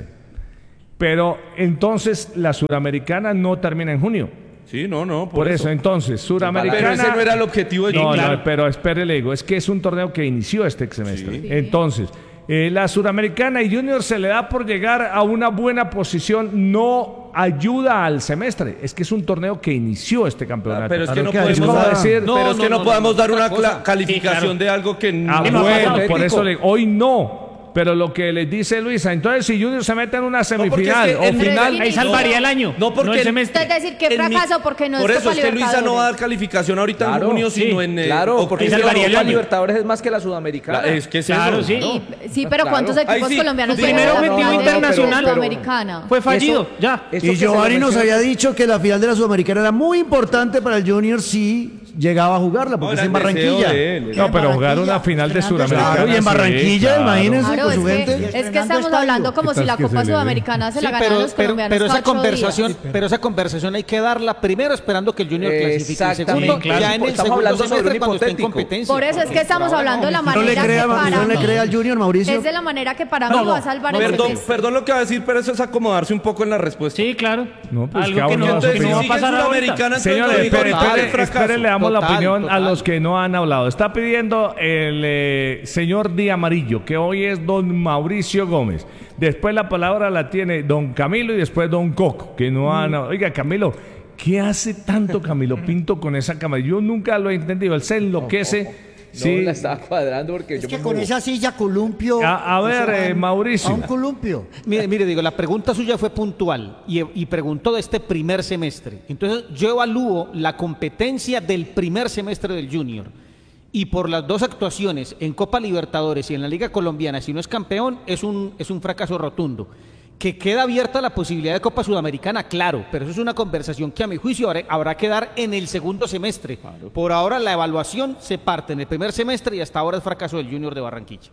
[SPEAKER 6] Pero entonces la Suramericana no termina en junio.
[SPEAKER 7] Sí, no, no. Por,
[SPEAKER 6] Por eso, entonces, Suramericana.
[SPEAKER 7] Pero ese no era el objetivo de
[SPEAKER 6] No,
[SPEAKER 7] Junior.
[SPEAKER 6] no, pero espere, le digo, es que es un torneo que inició este semestre.
[SPEAKER 2] Sí.
[SPEAKER 6] Entonces, eh, la Suramericana y Junior se le da por llegar a una buena posición, no ayuda al semestre. Es que es un torneo que inició este campeonato.
[SPEAKER 7] Ah, pero es que no
[SPEAKER 10] que
[SPEAKER 7] podemos
[SPEAKER 10] ayuda.
[SPEAKER 7] dar-
[SPEAKER 6] decir-
[SPEAKER 7] pero
[SPEAKER 1] No,
[SPEAKER 7] es que
[SPEAKER 1] no,
[SPEAKER 7] no,
[SPEAKER 1] no,
[SPEAKER 7] podemos
[SPEAKER 1] no,
[SPEAKER 7] dar
[SPEAKER 1] otra
[SPEAKER 7] una
[SPEAKER 1] cosa.
[SPEAKER 7] cla- calificación
[SPEAKER 4] Sí, claro.
[SPEAKER 7] de algo que no.
[SPEAKER 6] Ah,
[SPEAKER 4] Que no
[SPEAKER 6] bueno,
[SPEAKER 4] pasa
[SPEAKER 6] por
[SPEAKER 7] técnico.
[SPEAKER 6] eso le hoy no. Pero lo que les dice Luisa, entonces si Junior se mete en una
[SPEAKER 7] porque
[SPEAKER 6] semifinal
[SPEAKER 7] es que
[SPEAKER 6] o
[SPEAKER 7] en-
[SPEAKER 6] final,
[SPEAKER 4] Ahí salvaría el año.
[SPEAKER 7] No, porque
[SPEAKER 4] no el
[SPEAKER 7] en-
[SPEAKER 4] semestre.
[SPEAKER 2] Es decir, que
[SPEAKER 7] En mi-
[SPEAKER 2] fracaso porque no
[SPEAKER 7] Por
[SPEAKER 2] es
[SPEAKER 7] eso
[SPEAKER 2] Copa
[SPEAKER 7] es que Luisa no va a dar
[SPEAKER 2] Libertadores.
[SPEAKER 7] calificación ahorita
[SPEAKER 5] Claro,
[SPEAKER 7] en junio,
[SPEAKER 4] sí,
[SPEAKER 7] sino en. eh,
[SPEAKER 5] Claro,
[SPEAKER 7] o
[SPEAKER 5] porque
[SPEAKER 4] Ahí
[SPEAKER 5] es que la
[SPEAKER 4] salvaría el
[SPEAKER 5] Copa
[SPEAKER 4] año.
[SPEAKER 5] Libertadores es más que la Sudamericana.
[SPEAKER 7] La- es que es
[SPEAKER 4] Claro,
[SPEAKER 7] eso.
[SPEAKER 4] sí.
[SPEAKER 2] Sí, sí, pero ¿cuántos
[SPEAKER 7] Ahí
[SPEAKER 2] equipos
[SPEAKER 7] sí,
[SPEAKER 2] colombianos
[SPEAKER 7] tu
[SPEAKER 2] llegan
[SPEAKER 4] primer
[SPEAKER 2] a la
[SPEAKER 4] objetivo
[SPEAKER 2] final de
[SPEAKER 4] internacional,
[SPEAKER 2] Copa Sudamericana?
[SPEAKER 4] Fue fallido,
[SPEAKER 5] Eso-
[SPEAKER 4] ya.
[SPEAKER 5] eso
[SPEAKER 10] Y
[SPEAKER 5] que se
[SPEAKER 10] Giovanni
[SPEAKER 5] lo
[SPEAKER 10] nos
[SPEAKER 5] menciona-
[SPEAKER 10] había dicho que la final de la Sudamericana era muy importante para el Junior si llegaba a jugarla, porque
[SPEAKER 7] No,
[SPEAKER 10] es en
[SPEAKER 7] era el deseo
[SPEAKER 10] Barranquilla.
[SPEAKER 7] de él.
[SPEAKER 6] no, pero jugar
[SPEAKER 3] Barranquilla,
[SPEAKER 6] una final de
[SPEAKER 3] estrenando
[SPEAKER 6] Suramericana.
[SPEAKER 10] Claro, y en
[SPEAKER 6] sí,
[SPEAKER 10] Barranquilla,
[SPEAKER 6] claro.
[SPEAKER 10] imagínense.
[SPEAKER 2] Claro,
[SPEAKER 10] con
[SPEAKER 2] es
[SPEAKER 10] su
[SPEAKER 2] que,
[SPEAKER 10] gente.
[SPEAKER 2] es que
[SPEAKER 3] Estrenando
[SPEAKER 2] estamos
[SPEAKER 3] estadio.
[SPEAKER 2] hablando como
[SPEAKER 8] ¿Qué
[SPEAKER 2] si
[SPEAKER 8] tal
[SPEAKER 2] la
[SPEAKER 8] que
[SPEAKER 2] Copa
[SPEAKER 8] se le ve?
[SPEAKER 2] Sudamericana se
[SPEAKER 1] Sí,
[SPEAKER 2] la ganaran
[SPEAKER 1] pero,
[SPEAKER 2] los
[SPEAKER 1] pero,
[SPEAKER 2] colombianos
[SPEAKER 1] pero esa
[SPEAKER 2] cada ocho
[SPEAKER 1] conversación,
[SPEAKER 2] días.
[SPEAKER 1] pero esa conversación hay que darla primero esperando que el Junior clasifique.
[SPEAKER 5] Exactamente.
[SPEAKER 1] Segundo,
[SPEAKER 4] Sí, claro.
[SPEAKER 1] ya en el
[SPEAKER 5] Estamos
[SPEAKER 1] segundo
[SPEAKER 5] hablando sobre
[SPEAKER 1] semestre
[SPEAKER 5] un
[SPEAKER 1] cuando esté en
[SPEAKER 5] hipotético.
[SPEAKER 1] competencia.
[SPEAKER 2] Por eso es que estamos hablando de la
[SPEAKER 10] No
[SPEAKER 2] manera
[SPEAKER 10] le
[SPEAKER 2] que
[SPEAKER 10] crea,
[SPEAKER 2] para
[SPEAKER 10] no le
[SPEAKER 2] mí
[SPEAKER 10] crea al Junior, Mauricio.
[SPEAKER 2] es de la manera que para
[SPEAKER 7] No,
[SPEAKER 2] mí
[SPEAKER 7] no,
[SPEAKER 2] va a salvar el
[SPEAKER 7] Perdón,
[SPEAKER 2] semestre.
[SPEAKER 7] perdón lo que va a decir, pero eso es acomodarse un poco en la respuesta.
[SPEAKER 4] Sí, claro.
[SPEAKER 6] No, pues,
[SPEAKER 4] Algo
[SPEAKER 6] cada
[SPEAKER 4] que
[SPEAKER 6] uno
[SPEAKER 4] no,
[SPEAKER 6] da su
[SPEAKER 4] que no va a
[SPEAKER 7] sigue
[SPEAKER 4] pasar
[SPEAKER 7] Sudamericana,
[SPEAKER 4] ahorita.
[SPEAKER 7] entonces
[SPEAKER 6] Señores,
[SPEAKER 7] no digo
[SPEAKER 6] espere,
[SPEAKER 7] nada de
[SPEAKER 6] espere,
[SPEAKER 7] fracaso.
[SPEAKER 6] espere, le damos la
[SPEAKER 1] Total,
[SPEAKER 6] opinión a
[SPEAKER 1] total.
[SPEAKER 6] los que no han hablado. Está pidiendo el eh, señor Di Amarillo, que hoy es don Mauricio Gómez. Después la palabra la tiene don Camilo y después don Coco, que no han... Oiga, Camilo, ¿qué hace tanto Camilo Pinto con esa cámara? Yo nunca lo he entendido. Él se enloquece.
[SPEAKER 5] No,
[SPEAKER 6] Sí.
[SPEAKER 5] la estaba cuadrando porque
[SPEAKER 3] Es
[SPEAKER 5] yo
[SPEAKER 3] que
[SPEAKER 5] me
[SPEAKER 3] con
[SPEAKER 5] muevo.
[SPEAKER 3] esa silla columpio.
[SPEAKER 6] A- a ver,
[SPEAKER 3] eso
[SPEAKER 6] eh,
[SPEAKER 3] van
[SPEAKER 6] Mauricio.
[SPEAKER 3] A un columpio.
[SPEAKER 1] Mire, mire, digo, la pregunta suya fue puntual y, y preguntó de este primer semestre. Entonces, yo evalúo la competencia del primer semestre del Junior. Y por las dos actuaciones en Copa Libertadores y en la Liga Colombiana, si no es campeón, es un, es un fracaso rotundo. Que queda abierta la posibilidad de Copa Sudamericana, claro, pero eso es una conversación que a mi juicio habrá, habrá que dar en el segundo semestre. Por ahora la evaluación se parte en el primer semestre y hasta ahora es fracaso del Junior de Barranquilla.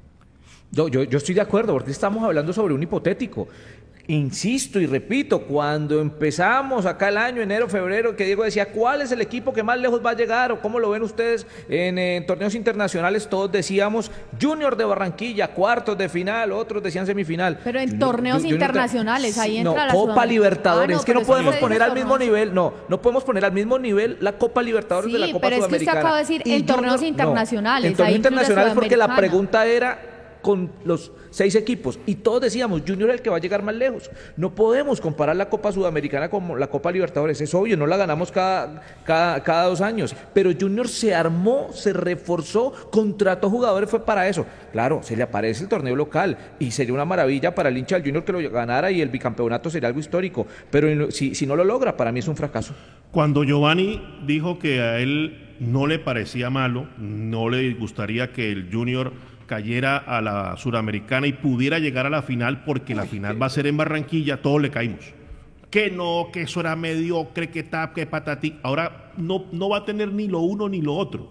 [SPEAKER 5] Yo, yo, yo estoy de acuerdo, porque estamos hablando sobre un hipotético. Insisto y repito, cuando empezamos acá el año, enero, febrero, que Diego decía, ¿cuál es el equipo que más lejos va a llegar? ¿O cómo lo ven ustedes en, en torneos internacionales? Todos decíamos Junior de Barranquilla, cuartos de final, otros decían semifinal.
[SPEAKER 2] Pero en
[SPEAKER 5] Junior-
[SPEAKER 2] torneos
[SPEAKER 5] Junior de-
[SPEAKER 2] internacionales, ahí
[SPEAKER 5] no,
[SPEAKER 2] entra la
[SPEAKER 5] Copa
[SPEAKER 2] Sudamericana.
[SPEAKER 5] Libertadores,
[SPEAKER 2] Ah, no,
[SPEAKER 5] es que no
[SPEAKER 2] pero
[SPEAKER 5] podemos
[SPEAKER 2] usted
[SPEAKER 5] poner
[SPEAKER 2] dice
[SPEAKER 5] al mismo
[SPEAKER 2] torneos.
[SPEAKER 5] nivel, no, no podemos poner al mismo nivel la Copa Libertadores de la
[SPEAKER 2] Sí,
[SPEAKER 5] Copa
[SPEAKER 2] pero es que usted
[SPEAKER 5] Sudamericana.
[SPEAKER 2] acaba de decir
[SPEAKER 5] Y
[SPEAKER 2] en torneos
[SPEAKER 5] Junior- no,
[SPEAKER 2] internacionales,
[SPEAKER 5] en torneos
[SPEAKER 2] ahí incluye
[SPEAKER 5] internacionales porque la
[SPEAKER 2] Sudamericana.
[SPEAKER 5] pregunta era con los seis equipos y todos decíamos Junior es el que va a llegar más lejos. No podemos comparar la Copa Sudamericana con la Copa Libertadores, es obvio, no la ganamos cada, cada, cada dos años, pero Junior se armó, se reforzó, contrató jugadores, fue para eso. Claro, se le aparece el torneo local y sería una maravilla para el hincha del Junior que lo ganara y el bicampeonato sería algo histórico, pero si, si no lo logra, para mí es un fracaso.
[SPEAKER 9] Cuando Giovanni dijo que a él no le parecía malo, no le gustaría que el Junior cayera a la Suramericana y pudiera llegar a la final porque la final va a ser en Barranquilla, todos le caímos. Que no, que eso era mediocre, que tap, que patatí. Ahora no, no va a tener ni lo uno ni lo otro.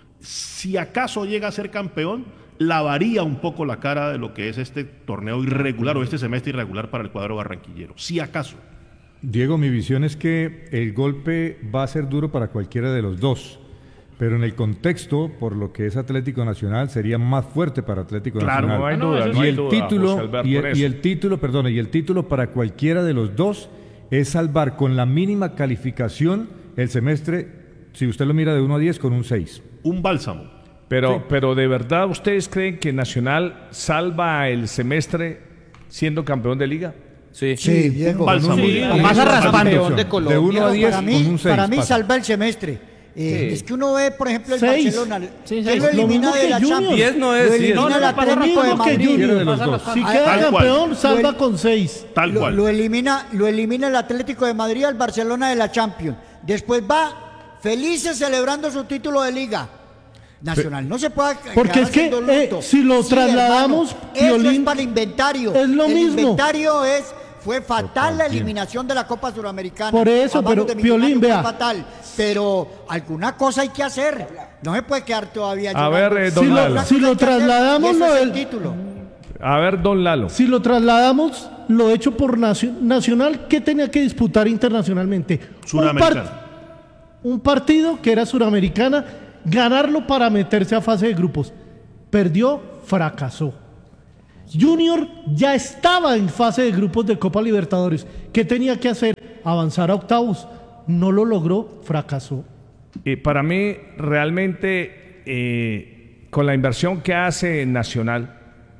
[SPEAKER 9] Si acaso llega a ser campeón, lavaría un poco la cara de lo que es este torneo irregular o este semestre irregular para el cuadro barranquillero. Si acaso.
[SPEAKER 8] Diego, mi visión es que el golpe va a ser duro para cualquiera de los dos, pero en el contexto, por lo que es Atlético Nacional, sería más fuerte para Atlético
[SPEAKER 6] Claro,
[SPEAKER 8] Nacional.
[SPEAKER 6] no hay
[SPEAKER 4] No,
[SPEAKER 6] duda,
[SPEAKER 4] eso
[SPEAKER 6] no
[SPEAKER 8] y
[SPEAKER 6] hay
[SPEAKER 8] el
[SPEAKER 6] duda,
[SPEAKER 8] título
[SPEAKER 6] José Alberto,
[SPEAKER 8] y
[SPEAKER 6] por
[SPEAKER 8] el,
[SPEAKER 6] eso.
[SPEAKER 8] y el título, perdón, y el título para cualquiera de los dos es salvar con la mínima calificación el semestre, si usted lo mira de uno a diez, con un seis.
[SPEAKER 9] Un bálsamo.
[SPEAKER 6] Pero, pero ¿de verdad ustedes creen que Nacional salva el semestre siendo campeón de liga?
[SPEAKER 7] Sí.
[SPEAKER 10] Sí, Diego.
[SPEAKER 9] Bálsamo.
[SPEAKER 10] Sí.
[SPEAKER 4] O pasa raspando.
[SPEAKER 1] Campeón de Colombia.
[SPEAKER 8] De uno a diez,
[SPEAKER 3] para
[SPEAKER 8] con
[SPEAKER 3] mí,
[SPEAKER 8] un seis.
[SPEAKER 3] para mí
[SPEAKER 8] pasa.
[SPEAKER 3] salva el semestre. Eh,
[SPEAKER 5] Sí.
[SPEAKER 3] Es que uno ve, por ejemplo, el
[SPEAKER 11] Seis.
[SPEAKER 3] Barcelona,
[SPEAKER 4] Sí,
[SPEAKER 3] que
[SPEAKER 4] seis.
[SPEAKER 3] lo
[SPEAKER 11] Lo
[SPEAKER 3] elimina
[SPEAKER 11] mismo
[SPEAKER 3] de
[SPEAKER 11] que
[SPEAKER 3] la
[SPEAKER 11] Junior.
[SPEAKER 3] Champions.
[SPEAKER 7] diez no es,
[SPEAKER 3] Lo
[SPEAKER 7] sí es.
[SPEAKER 3] elimina
[SPEAKER 4] No, no,
[SPEAKER 3] el
[SPEAKER 4] no, pasa
[SPEAKER 3] Atlético de
[SPEAKER 11] mismo que
[SPEAKER 3] Madrid.
[SPEAKER 11] Junior.
[SPEAKER 8] de los dos.
[SPEAKER 11] Si
[SPEAKER 4] Ah,
[SPEAKER 11] queda
[SPEAKER 9] Tal
[SPEAKER 11] campeón,
[SPEAKER 9] cual.
[SPEAKER 11] salva
[SPEAKER 3] Lo-
[SPEAKER 11] con seis.
[SPEAKER 9] Tal
[SPEAKER 3] Lo,
[SPEAKER 9] cual.
[SPEAKER 3] lo elimina, lo elimina el Atlético de Madrid al Barcelona de la Champions. Después va felices celebrando su título de liga. Nacional no se puede
[SPEAKER 11] Porque
[SPEAKER 3] quedar
[SPEAKER 11] es que,
[SPEAKER 3] haciendo
[SPEAKER 11] eh,
[SPEAKER 3] luto.
[SPEAKER 11] si lo trasladamos,
[SPEAKER 3] hermano, eso es
[SPEAKER 11] Piolín,
[SPEAKER 3] para el inventario.
[SPEAKER 11] es lo
[SPEAKER 3] el
[SPEAKER 11] mismo.
[SPEAKER 3] inventario es fue fatal
[SPEAKER 8] Total,
[SPEAKER 3] la
[SPEAKER 8] bien.
[SPEAKER 3] eliminación de la Copa Suramericana.
[SPEAKER 11] Por eso,
[SPEAKER 3] A manos
[SPEAKER 11] pero,
[SPEAKER 3] de Millonarios
[SPEAKER 11] Piolín,
[SPEAKER 3] fue
[SPEAKER 11] vea.
[SPEAKER 3] fatal. Pero alguna cosa hay que hacer. No se puede quedar todavía.
[SPEAKER 6] A
[SPEAKER 3] llorando.
[SPEAKER 6] ver, eh,
[SPEAKER 11] Si
[SPEAKER 6] don
[SPEAKER 11] lo-
[SPEAKER 6] Lalo.
[SPEAKER 3] Una
[SPEAKER 11] si
[SPEAKER 3] cosa
[SPEAKER 11] lo
[SPEAKER 3] hay que hacer,
[SPEAKER 11] trasladamos,
[SPEAKER 3] y ese
[SPEAKER 11] lo
[SPEAKER 3] es
[SPEAKER 11] del-
[SPEAKER 3] el título.
[SPEAKER 6] A ver, don Lalo.
[SPEAKER 11] Si lo trasladamos,
[SPEAKER 12] lo hecho por Nacio- Nacional, ¿qué tenía que disputar internacionalmente?
[SPEAKER 9] Suramericana.
[SPEAKER 12] Un, par- un partido que era suramericana, ganarlo para meterse a fase de grupos. Perdió, fracasó. Junior ya estaba en fase de grupos de Copa Libertadores. ¿Qué tenía que hacer? Avanzar a octavos. No lo logró, fracasó.
[SPEAKER 6] Y para mí, realmente, eh, con la inversión que hace Nacional,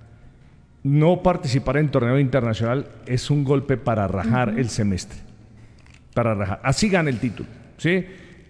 [SPEAKER 6] no participar en torneo internacional es un golpe para rajar uh-huh. el semestre. Para rajar. Así gana el título, ¿sí?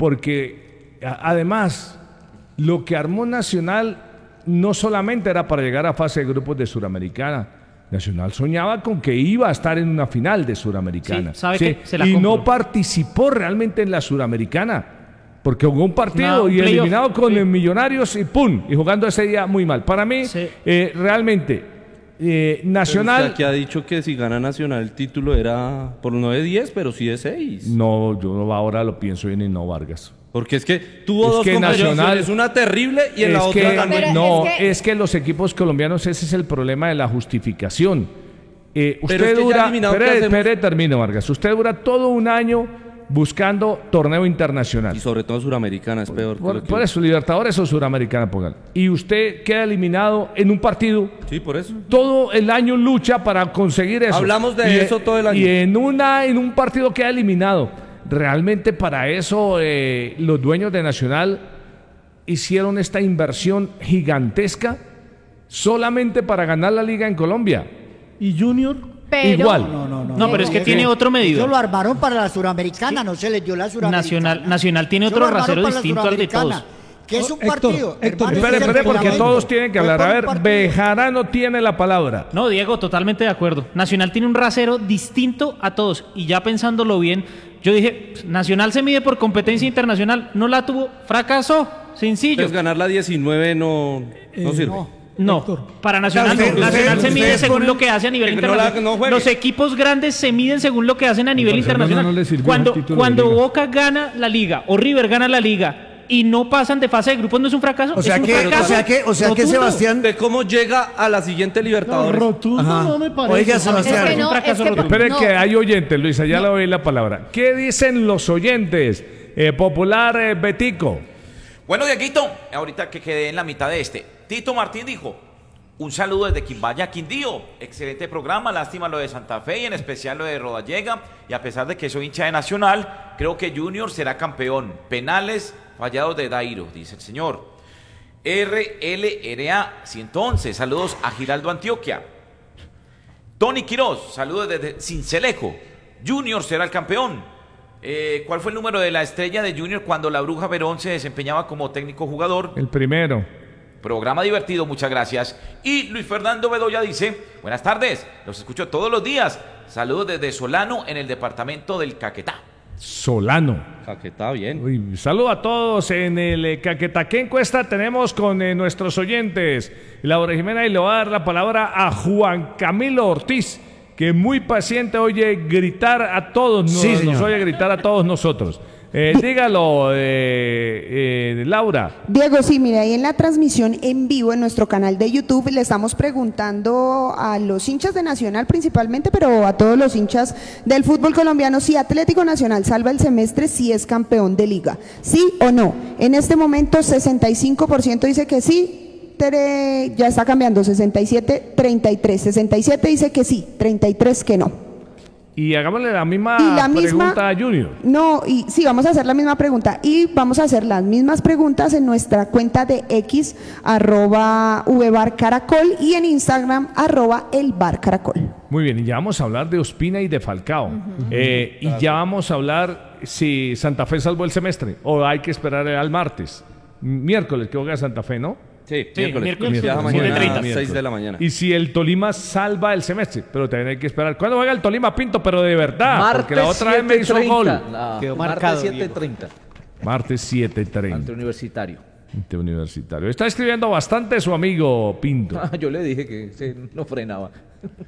[SPEAKER 6] Porque a- además, lo que armó Nacional no solamente era para llegar a fase de grupos de Suramericana. Nacional soñaba con que iba a estar en una final de Suramericana.
[SPEAKER 4] Sí, sabe
[SPEAKER 6] ¿sí?
[SPEAKER 4] que se la
[SPEAKER 6] y
[SPEAKER 4] compro.
[SPEAKER 6] no participó realmente en la Suramericana. Porque jugó un partido
[SPEAKER 4] No, un
[SPEAKER 6] y
[SPEAKER 4] playoff.
[SPEAKER 6] eliminado con
[SPEAKER 4] Sí.
[SPEAKER 6] el Millonarios y ¡pum! Y jugando ese día muy mal. Para mí,
[SPEAKER 4] Sí.
[SPEAKER 6] eh, realmente, eh, Nacional...
[SPEAKER 7] Que ha dicho que si gana Nacional el título era por no de diez, pero sí de seis.
[SPEAKER 6] No, yo ahora lo pienso bien y no Vargas.
[SPEAKER 7] Porque es que tuvo
[SPEAKER 6] Es
[SPEAKER 7] dos
[SPEAKER 6] que
[SPEAKER 7] competiciones,
[SPEAKER 6] Nacional-
[SPEAKER 7] una terrible y en
[SPEAKER 6] es
[SPEAKER 7] la
[SPEAKER 6] que,
[SPEAKER 7] otra ganó.
[SPEAKER 2] Pero
[SPEAKER 6] no,
[SPEAKER 2] es que-
[SPEAKER 6] es que los equipos colombianos, ese es el problema de la justificación. Eh, usted
[SPEAKER 7] Pero es que ya
[SPEAKER 6] dura,
[SPEAKER 7] eliminado, ¿qué
[SPEAKER 6] espere,
[SPEAKER 7] hacemos?
[SPEAKER 6] espere, termino, Vargas. Usted dura todo un año buscando torneo internacional.
[SPEAKER 7] Y sobre todo Suramericana es peor. que
[SPEAKER 6] Por,
[SPEAKER 7] lo que-
[SPEAKER 6] por eso, Libertadores o Suramericana, póngale. Y usted queda eliminado en un partido.
[SPEAKER 7] Sí, por eso.
[SPEAKER 6] Todo el año lucha para conseguir eso.
[SPEAKER 7] Hablamos de
[SPEAKER 6] Y-
[SPEAKER 7] eso todo el año.
[SPEAKER 6] Y en, una, en un partido queda eliminado. Realmente para eso eh, los dueños de Nacional hicieron esta inversión gigantesca solamente para ganar la liga en Colombia.
[SPEAKER 12] ¿Y Junior?
[SPEAKER 2] Pero,
[SPEAKER 6] Igual.
[SPEAKER 3] No, no, no.
[SPEAKER 4] No, pero es que tiene otro
[SPEAKER 3] Eso
[SPEAKER 4] medidor.
[SPEAKER 3] lo armaron para la suramericana, no se les dio la suramericana.
[SPEAKER 4] Nacional, Nacional tiene
[SPEAKER 3] Eso
[SPEAKER 4] otro
[SPEAKER 3] lo armaron
[SPEAKER 4] rasero
[SPEAKER 3] para la
[SPEAKER 4] distinto al de
[SPEAKER 3] suramericana,
[SPEAKER 4] todos.
[SPEAKER 3] Que es un
[SPEAKER 11] Héctor,
[SPEAKER 3] partido.
[SPEAKER 11] Héctor,
[SPEAKER 3] hermano,
[SPEAKER 6] Espere,
[SPEAKER 3] ese es el
[SPEAKER 6] espere, porque
[SPEAKER 3] fundamento.
[SPEAKER 6] todos tienen que
[SPEAKER 3] Fue
[SPEAKER 6] hablar.
[SPEAKER 3] por
[SPEAKER 6] A
[SPEAKER 3] un
[SPEAKER 6] ver,
[SPEAKER 3] partido.
[SPEAKER 6] Bejarano tiene la palabra.
[SPEAKER 4] No, Diego, totalmente de acuerdo. Nacional tiene un rasero distinto a todos. Y ya pensándolo bien, yo dije, Nacional se mide por competencia internacional. No la tuvo, fracasó. Sencillo.
[SPEAKER 7] Entonces ganar la diecinueve no, no
[SPEAKER 12] Eh,
[SPEAKER 7] sirve.
[SPEAKER 12] no.
[SPEAKER 4] No,
[SPEAKER 12] Héctor.
[SPEAKER 4] para Nacional,
[SPEAKER 10] Usted-
[SPEAKER 4] no. Nacional
[SPEAKER 10] usted-
[SPEAKER 4] se mide
[SPEAKER 10] ustedes
[SPEAKER 4] según
[SPEAKER 10] ponen-
[SPEAKER 4] lo que hace a nivel
[SPEAKER 7] que no la-
[SPEAKER 4] internacional.
[SPEAKER 7] no juegue.
[SPEAKER 4] Los equipos grandes se miden según lo que hacen a nivel
[SPEAKER 8] Barcelona
[SPEAKER 4] internacional.
[SPEAKER 8] no le sirvió
[SPEAKER 4] cuando
[SPEAKER 8] el título de
[SPEAKER 4] cuando
[SPEAKER 8] liga.
[SPEAKER 4] Boca gana la liga o River gana la liga y no pasan de fase de grupos, ¿no es un fracaso?
[SPEAKER 10] O sea
[SPEAKER 4] es un
[SPEAKER 10] que, o
[SPEAKER 4] fracaso
[SPEAKER 10] sea que, o sea que
[SPEAKER 4] rotundo.
[SPEAKER 10] Sebastián.
[SPEAKER 7] De cómo llega a la siguiente
[SPEAKER 12] No,
[SPEAKER 7] Libertadores.
[SPEAKER 12] rotundo
[SPEAKER 10] Ajá.
[SPEAKER 12] no me parece.
[SPEAKER 10] Oiga,
[SPEAKER 2] es
[SPEAKER 10] Sebastián.
[SPEAKER 2] que no,
[SPEAKER 4] un
[SPEAKER 2] es
[SPEAKER 4] fracaso
[SPEAKER 2] que
[SPEAKER 4] rotundo.
[SPEAKER 6] Espere
[SPEAKER 2] no.
[SPEAKER 6] que hay oyentes, Luisa, ya le doy la palabra. ¿Qué dicen los oyentes? Eh, popular eh, Betico.
[SPEAKER 13] Bueno, Dieguito, ahorita que quedé en la mitad de este. Tito Martín dijo, un saludo desde Quimbaya, Quindío. Excelente programa, lástima lo de Santa Fe y en especial lo de Rodallega. Y a pesar de que soy hincha de Nacional, creo que Junior será campeón. Penales fallados de Dairo, dice el señor. R L R A ciento once, saludos a Giraldo Antioquia. Tony Quiroz, saludos desde Cincelejo. Junior será el campeón. Eh, ¿Cuál fue el número de la estrella de Junior cuando la Bruja Verón se desempeñaba como técnico jugador?
[SPEAKER 6] El primero.
[SPEAKER 13] Programa divertido, muchas gracias. Y Luis Fernando Bedoya dice, buenas tardes, los escucho todos los días. Saludos desde Solano, en el departamento del Caquetá.
[SPEAKER 6] Solano.
[SPEAKER 7] Caquetá, bien.
[SPEAKER 6] Uy, saludo a todos en el eh, Caquetá. ¿Qué encuesta tenemos con eh, nuestros oyentes? Laura Jimena, y le voy a dar la palabra a Juan Camilo Ortiz, que muy paciente oye gritar a todos,
[SPEAKER 10] Sí,
[SPEAKER 6] nos,
[SPEAKER 10] señor.
[SPEAKER 6] nos oye gritar a todos nosotros. Eh, dígalo, eh, eh, Laura.
[SPEAKER 14] Diego, sí, mire, ahí en la transmisión en vivo en nuestro canal de YouTube le estamos preguntando a los hinchas de Nacional principalmente, pero a todos los hinchas del fútbol colombiano si Atlético Nacional salva el semestre, si es campeón de liga. ¿Sí o no? En este momento sesenta y cinco por ciento dice que sí, Tere, ya está cambiando, sesenta y siete, treinta y tres. sesenta y siete dice que sí, treinta y tres que no.
[SPEAKER 6] Y hagámosle la misma
[SPEAKER 14] Y la misma-
[SPEAKER 6] pregunta a Junior.
[SPEAKER 14] No, y sí, vamos a hacer la misma pregunta. Y vamos a hacer las mismas preguntas en nuestra cuenta de X, arroba vbarcaracol, y en Instagram, arroba elbarcaracol.
[SPEAKER 6] Muy bien, y ya vamos a hablar de Ospina y de Falcao. Eh, y ya vamos a hablar si Santa Fe salvó el semestre o hay que esperar al martes. Miércoles que juega Santa Fe, ¿no?
[SPEAKER 7] Sí,
[SPEAKER 4] Sí,
[SPEAKER 7] miércoles.
[SPEAKER 4] miércoles,
[SPEAKER 7] Viaja
[SPEAKER 6] siete
[SPEAKER 7] mañana
[SPEAKER 6] treinta.
[SPEAKER 7] a las seis de la mañana.
[SPEAKER 6] Y si el Tolima salva el semestre, pero también hay que esperar. ¿Cuándo juega el Tolima, Pinto? Pero de verdad, porque la otra vez me hizo gol.
[SPEAKER 5] No,
[SPEAKER 1] Quedó
[SPEAKER 5] martes
[SPEAKER 1] marcado,
[SPEAKER 5] siete treinta.
[SPEAKER 6] Martes siete treinta.
[SPEAKER 5] Ante Universitario.
[SPEAKER 6] Ante Universitario. Está escribiendo bastante su amigo Pinto.
[SPEAKER 5] Ah, yo le dije que se no frenaba.